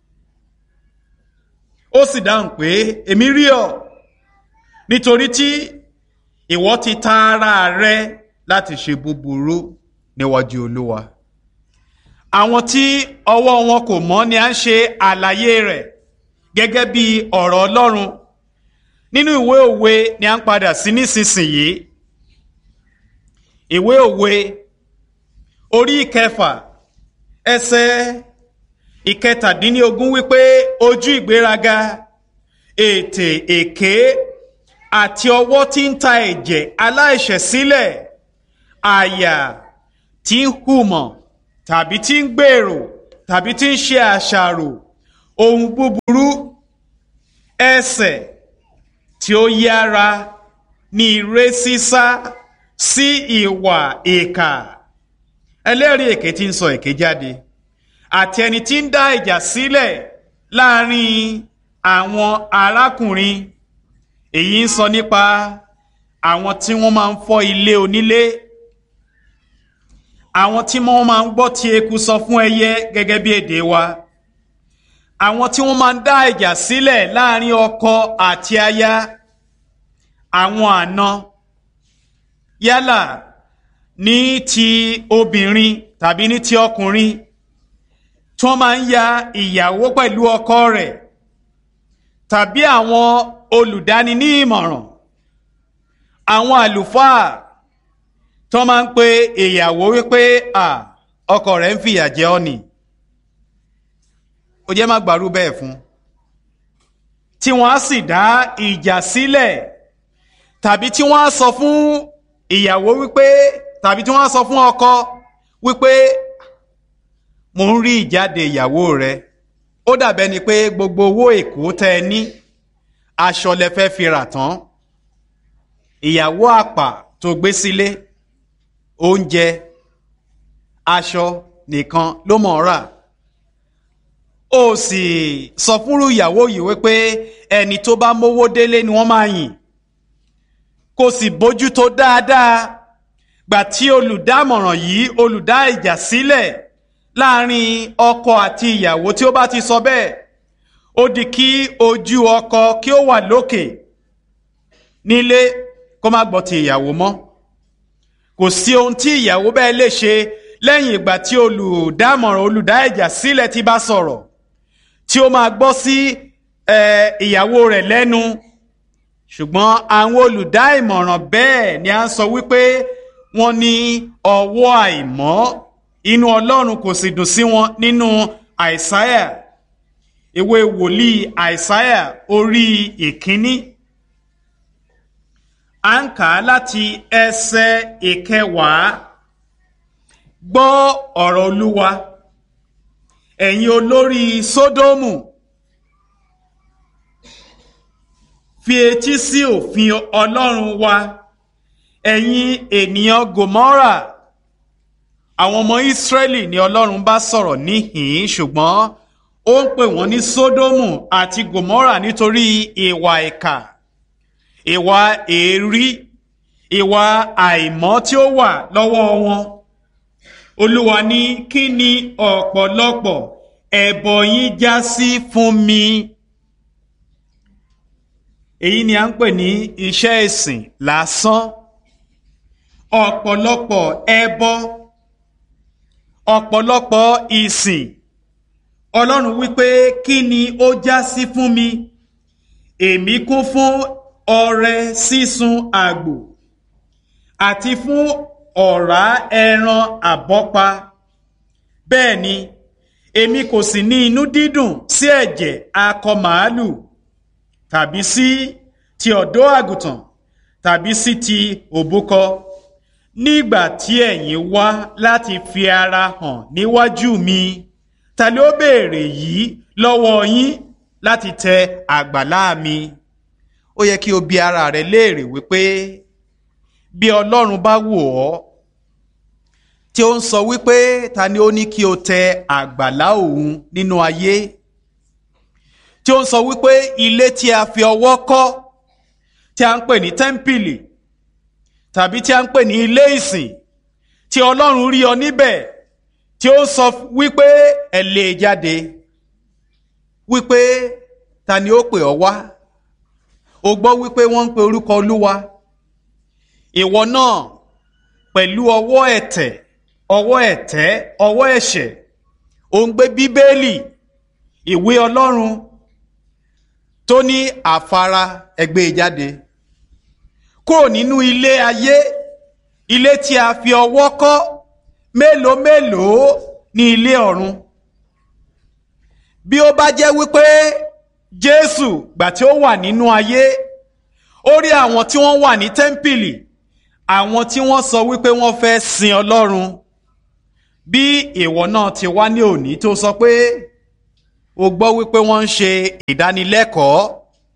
Ó sì dáhùn pé èmi rí ọ, nítorí tí ìwọ ti ta ara rẹ láti ṣe búburú níwájú Olúwa. Àwọn tí ọwọ́ wọn kò mọ́ ni à ń ṣe àlàyé rẹ̀ gẹ́gẹ́ bí ọ̀rọ̀ Ọlọ́run. Nínú ìwé òwe ni à ń padà sí nísinsìnyí. Ìwé òwe orí ìkẹfà ẹsẹ̀ ìkẹtàdínlógún wípé ojú ìgbéraga, ètè èké àti ọwọ́ tí ń ta ẹ̀jẹ̀ aláìṣẹ̀ sílẹ̀, àyà tí ń hùmọ̀ tàbí tí ń gbèrò tàbí tí ń ṣe àṣàrò ohun búburú, ẹsẹ̀ tí ó yára ní ire sísá sí ìwà ìkà. Ẹlẹ́rìí èké tí ń sọ èké jáde àti ẹni tí ń dá ìjà sílẹ̀ láàrin àwọn arákùnrin. Èyí ń sọ nípa àwọn tí wọ́n máa ń fọ́ ilé onílé, àwọn tí wọ́n máa ń gbọ́ tí eku sọ fún ẹyẹ gẹ́gẹ́ bí èdè wa, àwọn tí wọ́n máa ń dá ìjà sílẹ̀ láàrin ọkọ àti aya, àwọn àna, yálà ní ti obìnrin tàbí ní ti ọkùnrin, tí wọ́n máa ń ya ìyàwó pẹ̀lú ọkọ rẹ̀, tàbí àwọn olùdáni ní ìmọ̀ràn, àwọn àlùfáà tí wọ́n máa ń pe ìyàwó wípé à ọkọ rẹ̀ ń fìyà jẹ ọ́ ni, ó jẹ́ má gbàrú bẹ́ẹ̀ fún, tí wọ́n á sì dá ìjà sílẹ̀, tàbí tí wọ́n á sọ fún ìyàwó wípé, tàbí tí wọ́n á sọ fún ọkọ wípé mo ń rí ìjáde ìyàwó rẹ, ó dàbẹ́ ni pé gbogbo owó èkó tẹ ẹ ní aṣọ lẹ fẹ́ fi rà tán, ìyàwó àpà tó gbé sílé, oúnjẹ aṣọ nìkan ló mọ̀ ọ́ rà. Ó sì sọ fúnrú ìyàwó yìí wípé ẹni tó bá mówó délé ni wọ́n máa yìn, kò sì bójú tó dáadáa. Gbà tí olùdámọ̀ràn yìí, olùdá ìjà sílẹ̀ láàrin ọkọ àti ìyàwó, tí ó bá ti sọ bẹ́ẹ̀, ó di kí ojú ọkọ kí ó wà lókè nílé, kó má gbọ́ ti ìyàwó mọ́. Kò sí ohun tí ìyàwó bẹ́ẹ̀ lè ṣe lẹ́yìn ìgbà tí olùdámọ̀ràn, olùdá ìjà sílẹ̀ ti bá sọ̀rọ̀, tí ó máa gbọ́ sí ìyàwó rẹ̀ lẹ́nu. Ṣùgbọ́n àwọn olùdá ìmọ̀ràn bẹ́ẹ̀ ni a ń sọ wípé wọ́n ní ọwọ́ àìmọ́, inú Ọlọ́run kò sì dùn sí wọn. Nínú Àìsáyà, ìwé wòlíì Àìsáyà orí ìkíní, à ń kà á láti ẹsẹ̀ ìkẹwàá. Gbọ́ ọ̀rọ̀ Olúwa, ẹ̀yin olórí Sódómù, fi etí sí òfin Ọlọ́run wa, ẹ̀yin ènìyàn Gòmórà. Àwọn ọmọ Ísírẹ́lì ni Ọlọ́run bá sọ̀rọ̀ níhìn-ín, ṣùgbọ́n ó ń pè wọ́n ní Sódómù àti Gòmórà nítorí ìwà ìkà, ìwà èérí, ìwà àìmọ́ tí ó wà lọ́wọ́ wọn. Olúwa ní, kí ni ọ̀pọ̀lọpọ̀ ẹbọ yín já sí fún mi? Èyí ni à ń pè ní iṣẹ́ ìsìn lásán. Ọ̀pọ̀lọpọ̀ ẹbọ, ọ̀pọ̀lọpọ̀ ìsìn. Ọlọ́run wípé kí ni ó já sí fún mi? Èmi kún fún ọrẹ sísun àgbò àti fún ọ̀rá ẹran àbọ́pa. Bẹ́ẹ̀ ni, èmi kò sì ní inú dídùn sí ẹ̀jẹ̀ akọ màálù, tàbí sí ti ọ̀dọ́ àgùntàn, tàbí sí ti òbúkọ. Nígbà tí ẹ̀yin wá láti fi ara hàn níwájú mi, ta ló béèrè yìí lọ́wọ́ yín láti tẹ àgbàlá mi? Ó yẹ kí o bi ara rẹ léèrè wípé bí Ọlọ́run bá wò ọ́, tí ó ń sọ wípé ta ni ó ní kí o tẹ àgbàlá òun nínú ayé, tí ó ń sọ wípé ilé tí a fi ọwọ́ kọ́, tí a ń pè ní tẹ́ḿpìlì, tàbí tí a ń pè ní ilé ìsìn, tí Ọlọ́run rí ọ níbẹ̀, tí ó sọ wípé ẹ lè jáde, wípé ta ni ó pè ọ wá? O gbọ́ wípé wọ́n ń pe orúkọ Olúwa, ìwọ náà pẹ̀lú ọwọ́ ẹ̀tẹ̀, ọwọ́ ẹ̀tẹ́, ọwọ́ ẹ̀ṣẹ̀, ò ń gbé Bíbélì, ìwé Ọlọ́run tó ní àfara, ẹgbẹ́ jáde kúrò nínú ilé ayé, ilé tí a fi ọwọ́ kọ́. Mélòó mélòó ní ilé ọ̀run? Bí ó bá jẹ́ wípé Jésù gbà tí ó wà nínú ayé, ó rí àwọn tí wọ́n wà ní tẹ́ḿpìlì, àwọn tí wọ́n sọ wípé wọ́n fẹ́ sin Ọlọ́run, bí ìwọ náà ti wá ní òní tó sọ pé o gbọ́ wípé wọ́n ń ṣe ìdánilẹ́kọ̀ọ́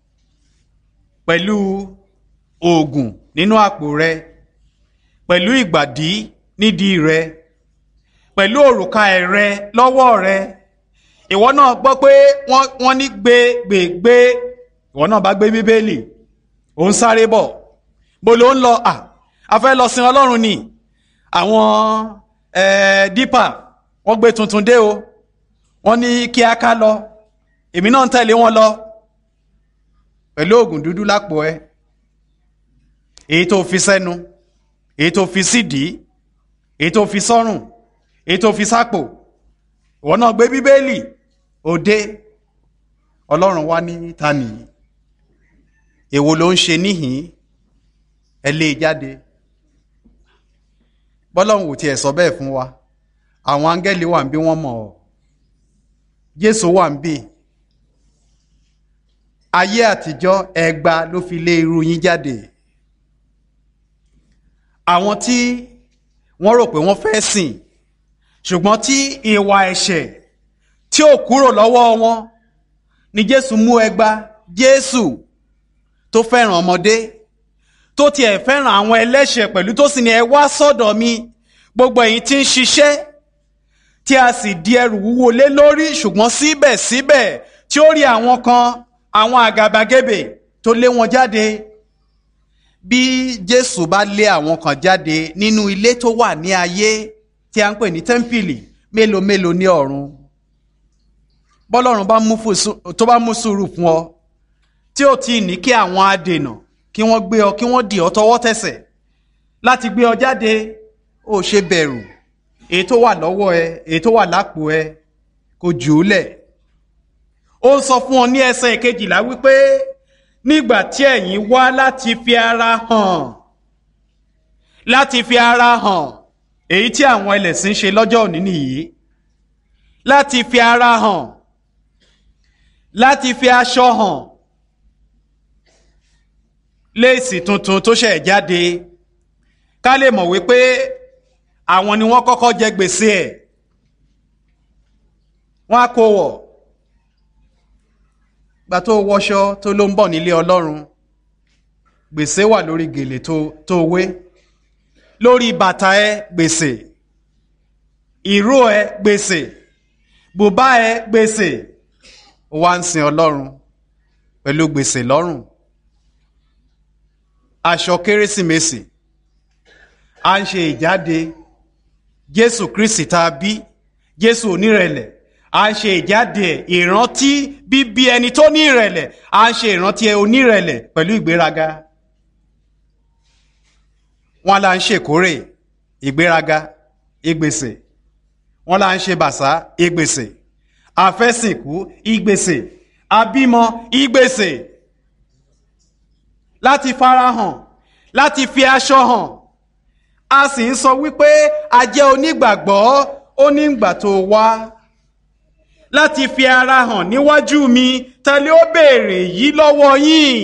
pẹ̀lú oògùn nínú àpò rẹ, pẹ̀lú ìgbàdí nídìí rẹ, pẹ̀lú òrùka ẹ̀rẹ lọ́wọ́ rẹ. Ìwọ náà gbọ́ pé wọ́n ní gbé gbé gbé, ìwọ náà bá gbé bíbélì, ò ń sáré bọ̀. Bó ló ń lọ? À, a fẹ́ lọ sin Ọlọ́run ni. Àwọn dípà wọ́n gbé tuntun dé o, wọ́n ní kí a ká lọ, èmi náà ń tẹ̀lé wọn lọ pẹ̀lú oògùn dúdú lápò ẹ, èyí tó fi sẹ́nu, èyí tó fi sídìí, èyí tó fi sọ́rùn, èyí tó fi sápò. Ìwọ náà gbé bíbélì òde. Ọlọ́run wá ní ta nìyí, èwo ló ń ṣe níhìn, ẹ lé jáde. Bọ́lọ́run ò tiẹ̀ sọ bẹ́ẹ̀ fún wa. Àwọn áńgẹ́lì wà ń bí wọ́n mọ̀ ọ́, Jésù wà ń bí. Ayé àtijọ́ ẹgba ló fi lé irú yín jáde. Àwọn tí wọ́n rò pé wọ́n fẹ́ sìn, ṣùgbọ́n tí ìwà ẹ̀ṣẹ̀ tí ò kúrò lọ́wọ́ wọn ni Jésù mú ẹgba. Jésù tó fẹ́ràn ọmọdé, tó tiẹ̀ fẹ́ràn àwọn ẹlẹ́ṣẹ̀ pẹ̀lú, tó sì ní ẹ wá sọ́dọ̀ mi gbogbo ẹ̀yin tí ń ṣiṣẹ́ tí a sì di ẹrù wúwo lé lórí, ṣùgbọ́n síbẹ̀síbẹ̀ tí ó rí àwọn kan, àwọn àgàbàgebè, tó lé wọn jáde. Bí Jésù bá lé àwọn kan jáde nínú ilé tó wà ní ayé tí a ń pè ní tẹ́ḿpìlì, mélòó mélòó ní ọ̀run. Bọ́lọ́run tó bá mú sùúrù fún ọ, tí ò tí ì ní kí àwọn adènà kí wọ́n gbé ọ, kí wọ́n dì ọ tọwọ́ tẹsẹ̀ láti gbé ọ jáde, ó ṣe bẹ̀rù. Èyí tó wà lọ́wọ́ ẹ, èyí tó wà lápò ẹ, kò jù ú lẹ̀. Ó ń sọ fún ọ ní ẹsẹ̀ ìkejìlá wípé nígbà tí ẹ̀yin wá láti fi ara hàn, láti fi ara hàn, èyí tí àwọn ẹlẹ́sìn ṣe lọ́jọ́ òní nìyí, láti fi ara hàn, láti fi aṣọ hàn, léèsì tuntun tó ṣẹ̀ jáde, ká lè mọ̀ wípé àwọn ni wọ́n kọ́kọ́ jẹ gbèsè ẹ̀. Wọ́n á kó wọ̀ gbà tó wọṣọ tó ló ń bọ̀ nílé Ọlọ́run, gbèsè wà lórí gèlè tó wé, lórí bàtà ẹ gbèsè, ìró ẹ gbèsè, bùbá ẹ gbèsè. Ó wá ń sin Ọlọ́run pẹ̀lú gbèsè lọ́rùn. Aṣọ Kérésìmesì, à ń ṣe ìjáde Jésù Kristi tá a bí, Jésù onírẹ̀lẹ̀, à ń ṣe ìjáde ìrántí bíbí ẹni tó ní ìrẹ̀lẹ̀, à ń ṣe ìrántí onírẹ̀lẹ̀ pẹ̀lú ìgbéraga. Wọ́n là ń ṣèkórè, ìgbéraga, ìgbèsè. Wọ́n là ń ṣe bàsá, ìgbèsè. Àfẹ́sìnkú, ìgbèsè. Àbímọ, ìgbèsè. Láti farahàn, láti fi aṣọ hàn. A sì ń sọ wípé a jẹ́ onígbàgbọ́, ó ní ìgbà tó wá láti fi ara hàn níwájú mi, ta ló ó béèrè yìí lọ́wọ́ yín?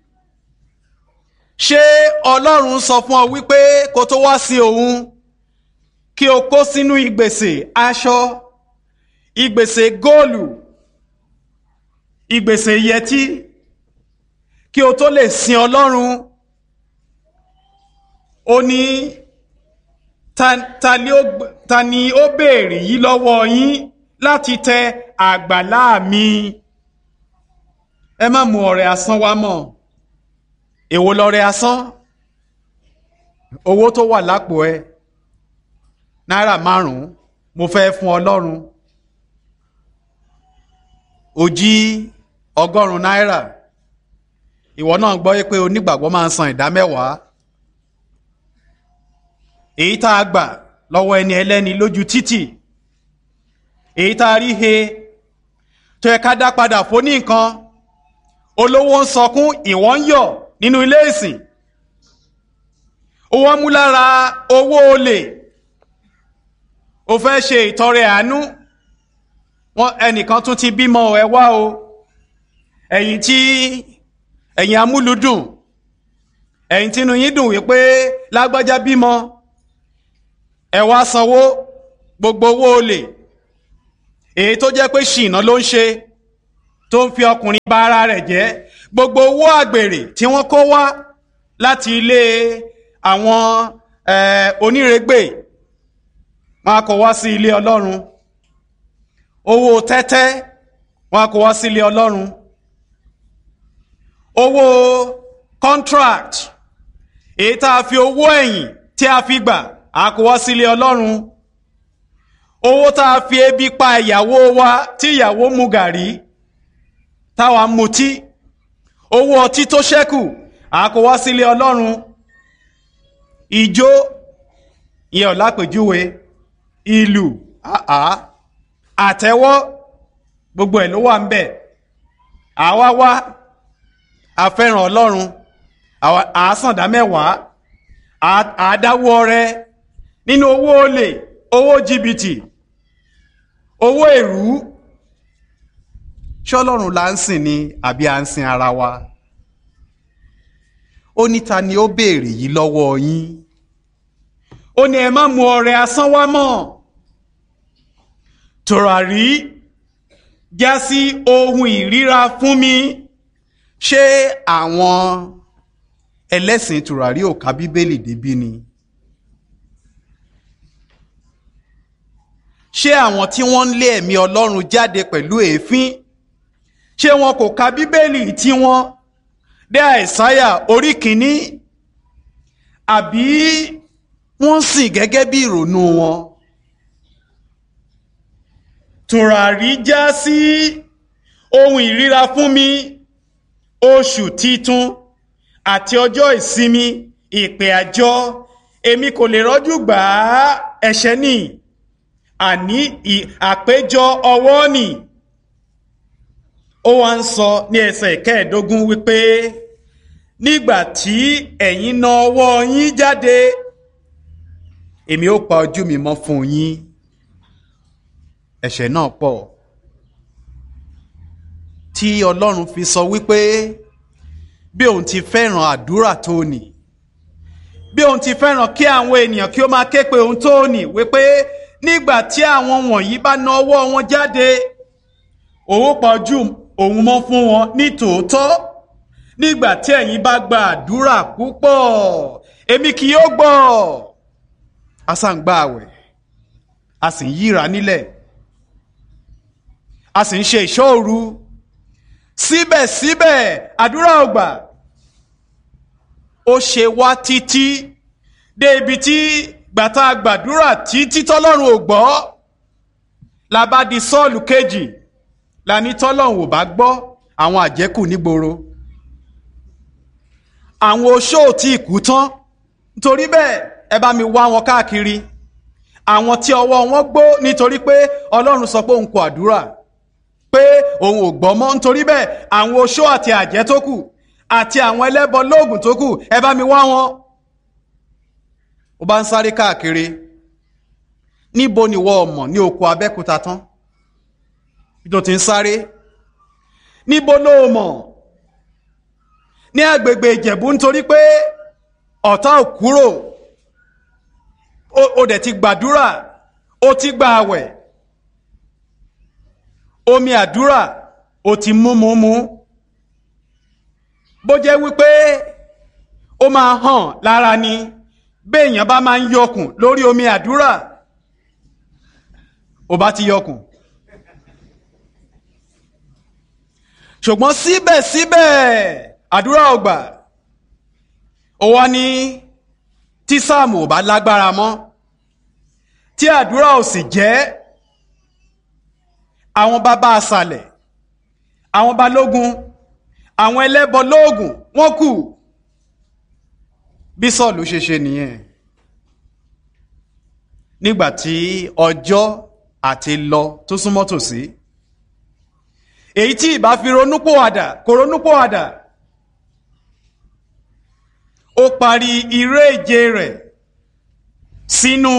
Ṣé Ọlọ́run sọ fún ọ wípé kó tó wá sí òun kí o kó sínú ìgbèsè aṣọ, ìgbèsè góòlù, ìgbèsè yẹtí kí o tó lè sin Ọlọ́run? Ó ní ta, ta, ta ni ó béèrè yìí lọ́wọ́ yín láti tẹ àgbàlá mi? Ẹ má mú ọrẹ asán wá mọ́. Èwo lọrẹ asán? Owó tó wà lápò ẹ, náírà márùn-ún, mo fẹ́ fún Ọlọ́run. Ó jí ọgọ́rùn-ún náírà. Ìwọ náà gbọ́ pé onígbàgbọ́ máa ń san ìdá mẹ́wàá. Èyí tá a gbà lọ́wọ́ ẹni ẹlẹ́ni lójú títì, èyí tá a rí he tó yẹ ká dá padà fún ní nǹkan, olówó ń sọkún, ìwọ ń yọ̀ nínú ilé ìsìn. Ó wọ́n mú lára owó olè, ó fẹ́ ṣe ìtọrẹ àánú. Wọ́n ẹnìkan tún ti bímọ ẹ wá o, ẹ̀yin tí ẹ̀yin amúlùdùn, ẹ̀yin tínú yín dùn wípé lágbájá bímọ, ẹ wá sanwó gbogbo owó olè, èyí tó jẹ́ pé ṣìnà ló ń ṣe tó ń fi ọkùnrin bà ara rẹ̀ jẹ́, gbogbo owó àgbèrè tí wọ́n kó wá láti ilé àwọn onírègbè wọ́n á kó wá sí ilé Ọlọ́run, owó tẹ́tẹ́ wọ́n á kó wá sí ilé Ọlọ́run, owó contract èyí tá a fi owó ẹ̀yìn tí a fi gbà á kó wá sí ilé Ọlọ́run, owó tá a fi ebi pa ìyàwó wa tí ìyàwó mu gàrí táwa mutí, owó ọtí tó ṣẹ́kù á kó wá sí ilé Ọlọ́run, ìjó ìyẹn ò lápèjúwe, ìlù àá àtẹ́wọ́ gbogbo ẹ̀ ló wà ń bẹ̀. àwa wá àfẹ́ràn Ọlọ́run, àásàndá mẹ́wàá, àádáwó ọrẹ nínú owó olè, owó jìbìtì, owó èrú. ṣé Ọlọ́run là ń sìn ni àbí à ń sin ara wa? ó ní ta ni ó béèrè yìí lọ́wọ́ yín? ó ní ẹ má mú ọrẹ asán wá mọ́. tùràrí já sí ohun ìríra fún mi. ṣé àwọn ẹlẹ́sìn tùràrí ò ka Bíbélì débí ni? ṣé àwọn tí wọ́n ń lé ẹ̀mí Ọlọ́run jáde pẹ̀lú èéfín, ṣé wọn kò ka Bíbélì tí wọ́n dé Àìsáyà orí kìíní? àbí wọ́n sìn gẹ́gẹ́ bí ìrònú wọn? tùràrí já sí ohun ìríra fún mi, oṣù titun àti ọjọ́ ìsinmi, ìpè àjọ, èmi kò lè rọ́jú gbà á, ẹ̀ṣẹ̀ ni, àní àpéjọ ọwọ́ nì. ó wá ń sọ ní ẹsẹ̀ kẹẹ̀ẹ́dógún wípé nígbà tí ẹ̀yin na ọwọ́ yín jáde, èmi ó pa ojú mi mọ́ fún yín. ẹ̀ṣẹ̀ náà pọ̀ tí Ọlọ́run fi sọ wípé bí òun ti fẹ́ràn àdúrà tó nì, bí òun ti fẹ́ràn kí àwọn ènìyàn kí ó máa ké pe òun tó nì, wípé nígbà tí àwọn wọ̀nyí bá na ọwọ́ wọn jáde, òun pa ojú òun mọ́ fún wọn ní tòótọ́. nígbà tí ẹ̀yin bá gba àdúrà púpọ̀, èmi kì yóò gbọ́. a sá ń gba àwẹ̀, a sì ń yíra nílẹ̀, a sì ń ṣe ìṣọ́ òru, síbẹ̀síbẹ̀ àdúrà ò gbà. ó ṣe wá títí dé ibi tí gbàtà gbàdúrà títí tọ́lọ́run ò gbọ́, la bá di Sọ́ọ̀lù kejì, la ní tọ́lọ́run ò bá gbọ́ àwọn àjẹ́kù nígboro, àwọn oṣó tí ìkú tán, nítorí bẹ́ẹ̀ ẹ bá mi wá wọn káàkiri, àwọn tí ọwọ́ wọn gbó nítorí pé Ọlọ́run sọ pé òun kò àdúrà, pé òun ò gbọ́ mọ́, nítorí bẹ́ẹ̀ àwọn oṣó àti àjẹ́ tó kù àti àwọn ẹlẹ́bọ lóògùn tó kù, ẹ bá mi wá wọn. ó bá ń sáré káàkiri, níbo ni wọ́n mọ̀ ní oko Abẹ́òkúta tán bí tó ti ń sáré? níbo ló mọ̀ ní agbègbè Ìjẹ̀bú, nítorí pé ọ̀tá ò kúrò, ó dẹ̀ ti gbàdúrà, ó ti gba àwẹ̀, omi àdúrà ó ti mú mú mú. bó jẹ́ wípé ó máa hàn lára ni, béèyàn bá máa ń yọkùn lórí omi àdúrà, ó bá ti yọkùn. ṣùgbọ́n síbẹ̀síbẹ̀ àdúrà ò gbà. ó wá ní tí sáàmù ò bá lágbára mọ́, tí àdúrà ò sì jẹ́, àwọn bàbá àsàlẹ̀, àwọn balógun, àwọn ẹlẹ́bọ lóògùn wọ́n kù. bí Sọ́ọ̀lù ṣe ṣe nìyẹn. nígbà tí ọjọ́ àti lọ tó súnmọ́ tòsí, èyí tí ìbá fi ronúpòwàdà kò ronúpòwàdà, ó parí iré ìje rẹ̀ sínú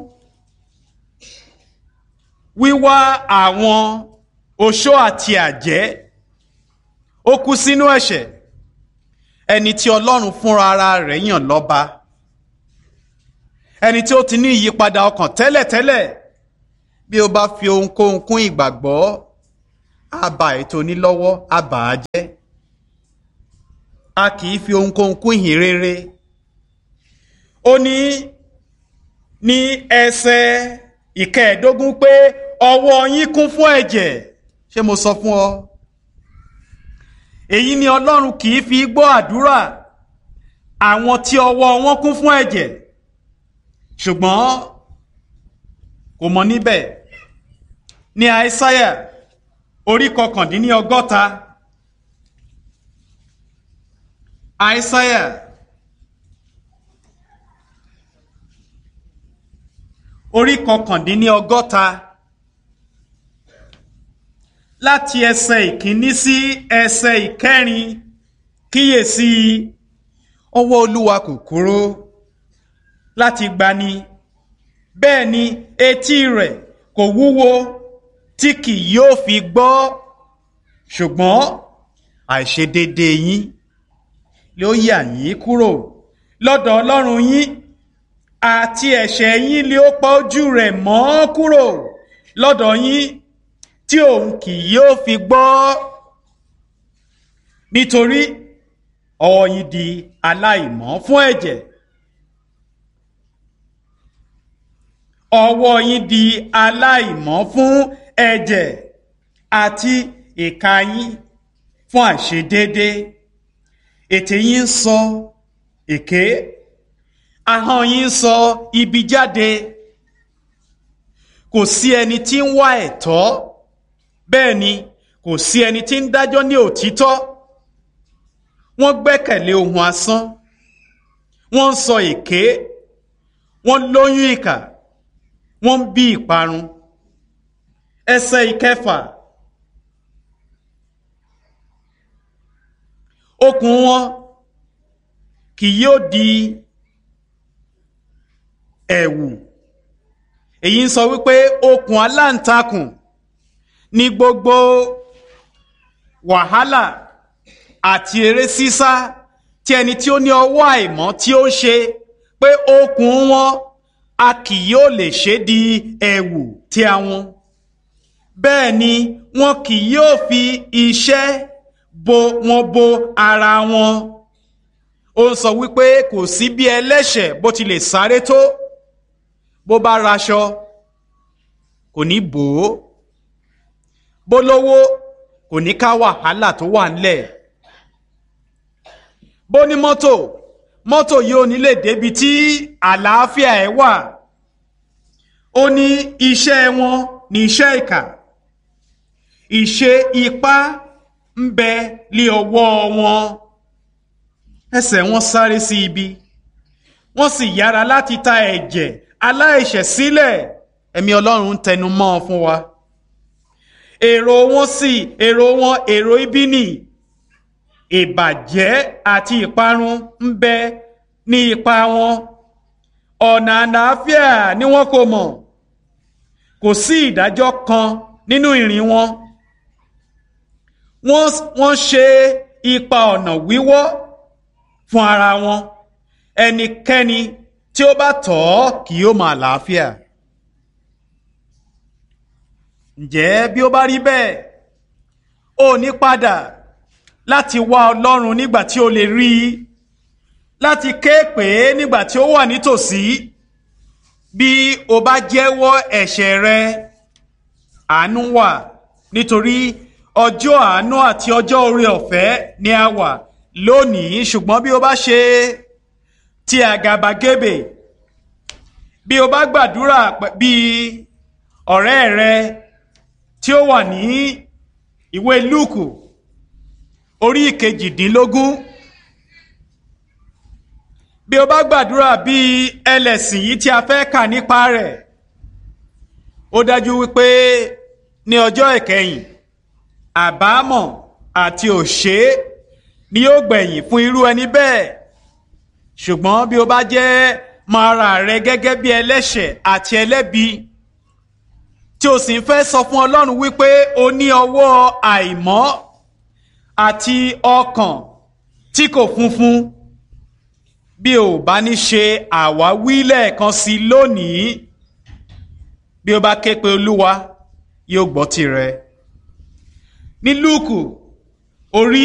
wíwá àwọn oṣó àti àjẹ́, ó kú sínú ẹ̀ṣẹ̀. ẹni tí Ọlọ́run fúnra ara rẹ̀ yàn lọ́ba, ẹni tí ó ti ní ìyípadà ọkàn tẹ́lẹ̀tẹ́lẹ̀, bí o bá fi ohunkóhun kún ìgbàgbọ́ á ba ètò onílọ́wọ́ á bà á jẹ́. A kì í fi ohunkóhun kún ìhìn rere. ó ní ní ẹsẹ̀ ìkẹẹ̀ẹ́dógún pé ọwọ́ yín kún fún ẹ̀jẹ̀. Ṣé mo sọ fún ọ? èyí ni Ọlọ́run kì í fi gbọ́ àdúrà àwọn tí ọwọ́ wọn kún fún ẹ̀jẹ̀. ṣùgbọ́n kò mọ níbẹ̀ ní Àìsáyà orí kọkàndínní ọgọ́ta. Àìsáyà orí kọkàndínní ọgọ́ta láti ẹsẹ̀ ìkíní sí ẹsẹ̀ ìkẹrin. kíyèsí Ọwọ́ Olúwa kò kúrò láti gbani, bẹ́ẹ̀ ni etí rẹ̀ kò wúwo tí kì yóò fi gbọ́. ṣùgbọ́n àìṣedéédéé yín ló yà yín kúrò lọ́dọ̀ Ọlọ́run yín, àti ẹ̀ṣẹ̀ yín lé ó pa ojú rẹ̀ mọ́ kúrò lọ́dọ̀ yín, tí òun kì yóò fi gbọ́. nítorí ọwọ́ yín di aláìmọ́ fún ẹ̀jẹ̀, ọwọ́ yín di aláìmọ́ fún ẹ̀jẹ̀, àti ìka yín fún àìṣedéédé. ètè yín ń sọ èké, ahọ́n yín ń sọ ibi jáde. kò sí ẹni tí ń wá ẹ̀tọ́, bẹ́ẹ̀ ni kò sí ẹni tí ń dájọ́ ní òtítọ́. wọ́n gbẹ́kẹ̀lé ohun asán, wọ́n ń sọ èké, wọ́n lóyún ìkà, wọ́n ń bí ìparun. ẹsẹ̀ ìkẹfà. okùn wọn kì yóò di ẹ̀wù. èyí ń sọ wípé okùn aláǹtakùn ní gbogbo wàhálà àti eré sísá tí ẹni tí ó ní ọwọ́ àìmọ́ tí ó ń ṣe, pé okùn wọn a kì yóò lè ṣe di ẹ̀wù tí àwọn. bẹ́ẹ̀ ni wọn kì yóò fi iṣẹ́ bo wọn bo ara wọn. ó ń sọ wípé kò sí bí ẹlẹ́ṣẹ̀ bó ti lè sáré tó, bó bá raṣọ kò ní bò ó, bó lówó kò ní ká wàhálà tó wà ńlẹ̀, bó ní mọ́tò mọ́tò yóò ní lè débi tí àlàáfíà ẹ̀ wà. ó ní iṣẹ́ wọn ní iṣẹ́ ìkà, ìṣe ipá ń bẹ lé ọwọ́ wọn. ẹsẹ̀ wọn sáré sí ibi, wọ́n sì yára láti ta ẹ̀jẹ̀ aláìṣẹ̀ sílẹ̀. ẹ̀mí Ọlọ́run ń tẹnu mọ́ ọ fún wa. èrò wọn sì èrò wọn èrò ibi nì, ìbàjẹ́ àti ìparun ń bẹ ní ipa wọn. ọ̀nà àlàáfíà ni wọn kò mọ̀, kò sí ìdájọ́ kan nínú ìrìn wọn. wọ́n ṣe ipa ọ̀nà wíwọ́ fún ara wọn, ẹnikẹ́ni tí ó bá tọ̀ ọ́ kì yóò máa làáfíà. ǹjẹ́ bí ó bá rí bẹ́ẹ̀, ó ní padà láti wá Ọlọ́run nígbà tí ó lè rí i, láti ké pè é nígbà tí ó wà nítòsí. bí o bá jẹ́wọ́ ẹ̀ṣẹ̀ rẹ, àánú wà, nítorí ọjọ́ àánú àti ọjọ́ oore ọ̀fẹ́ ni a wà lónìí. ṣùgbọ́n bí o bá ṣe ti àgàbàgebè, bí o bá gbàdúrà bí ọ̀rẹ́ rẹ tí ó wà ní ìwé Lúùkù orí ìkejìdínlógún, bí o bá gbàdúrà bí ẹlẹ́sìn yìí tí a fẹ́ kà nípa rẹ̀, ó dájú wípé ní ọjọ́ ìkẹyìn àbámọ̀ àti òṣé ni yóò gbẹ̀yìn fún irú ẹni bẹ́ẹ̀. ṣùgbọ́n bí o bá jẹ́ mọ ara rẹ gẹ́gẹ́ bí ẹlẹ́ṣẹ̀ àti ẹlẹ́bi, tí o sì ń fẹ́ sọ fún Ọlọ́run wípé o ní ọwọ́ àìmọ́ àti ọkàn tí kò funfun, bí o bá ní ṣe àwáwí lẹ́ẹ̀kan sí lónìí, bí o bá ké pe olúwa yóò gbọ́ tirẹ̀. ní lúùkù orí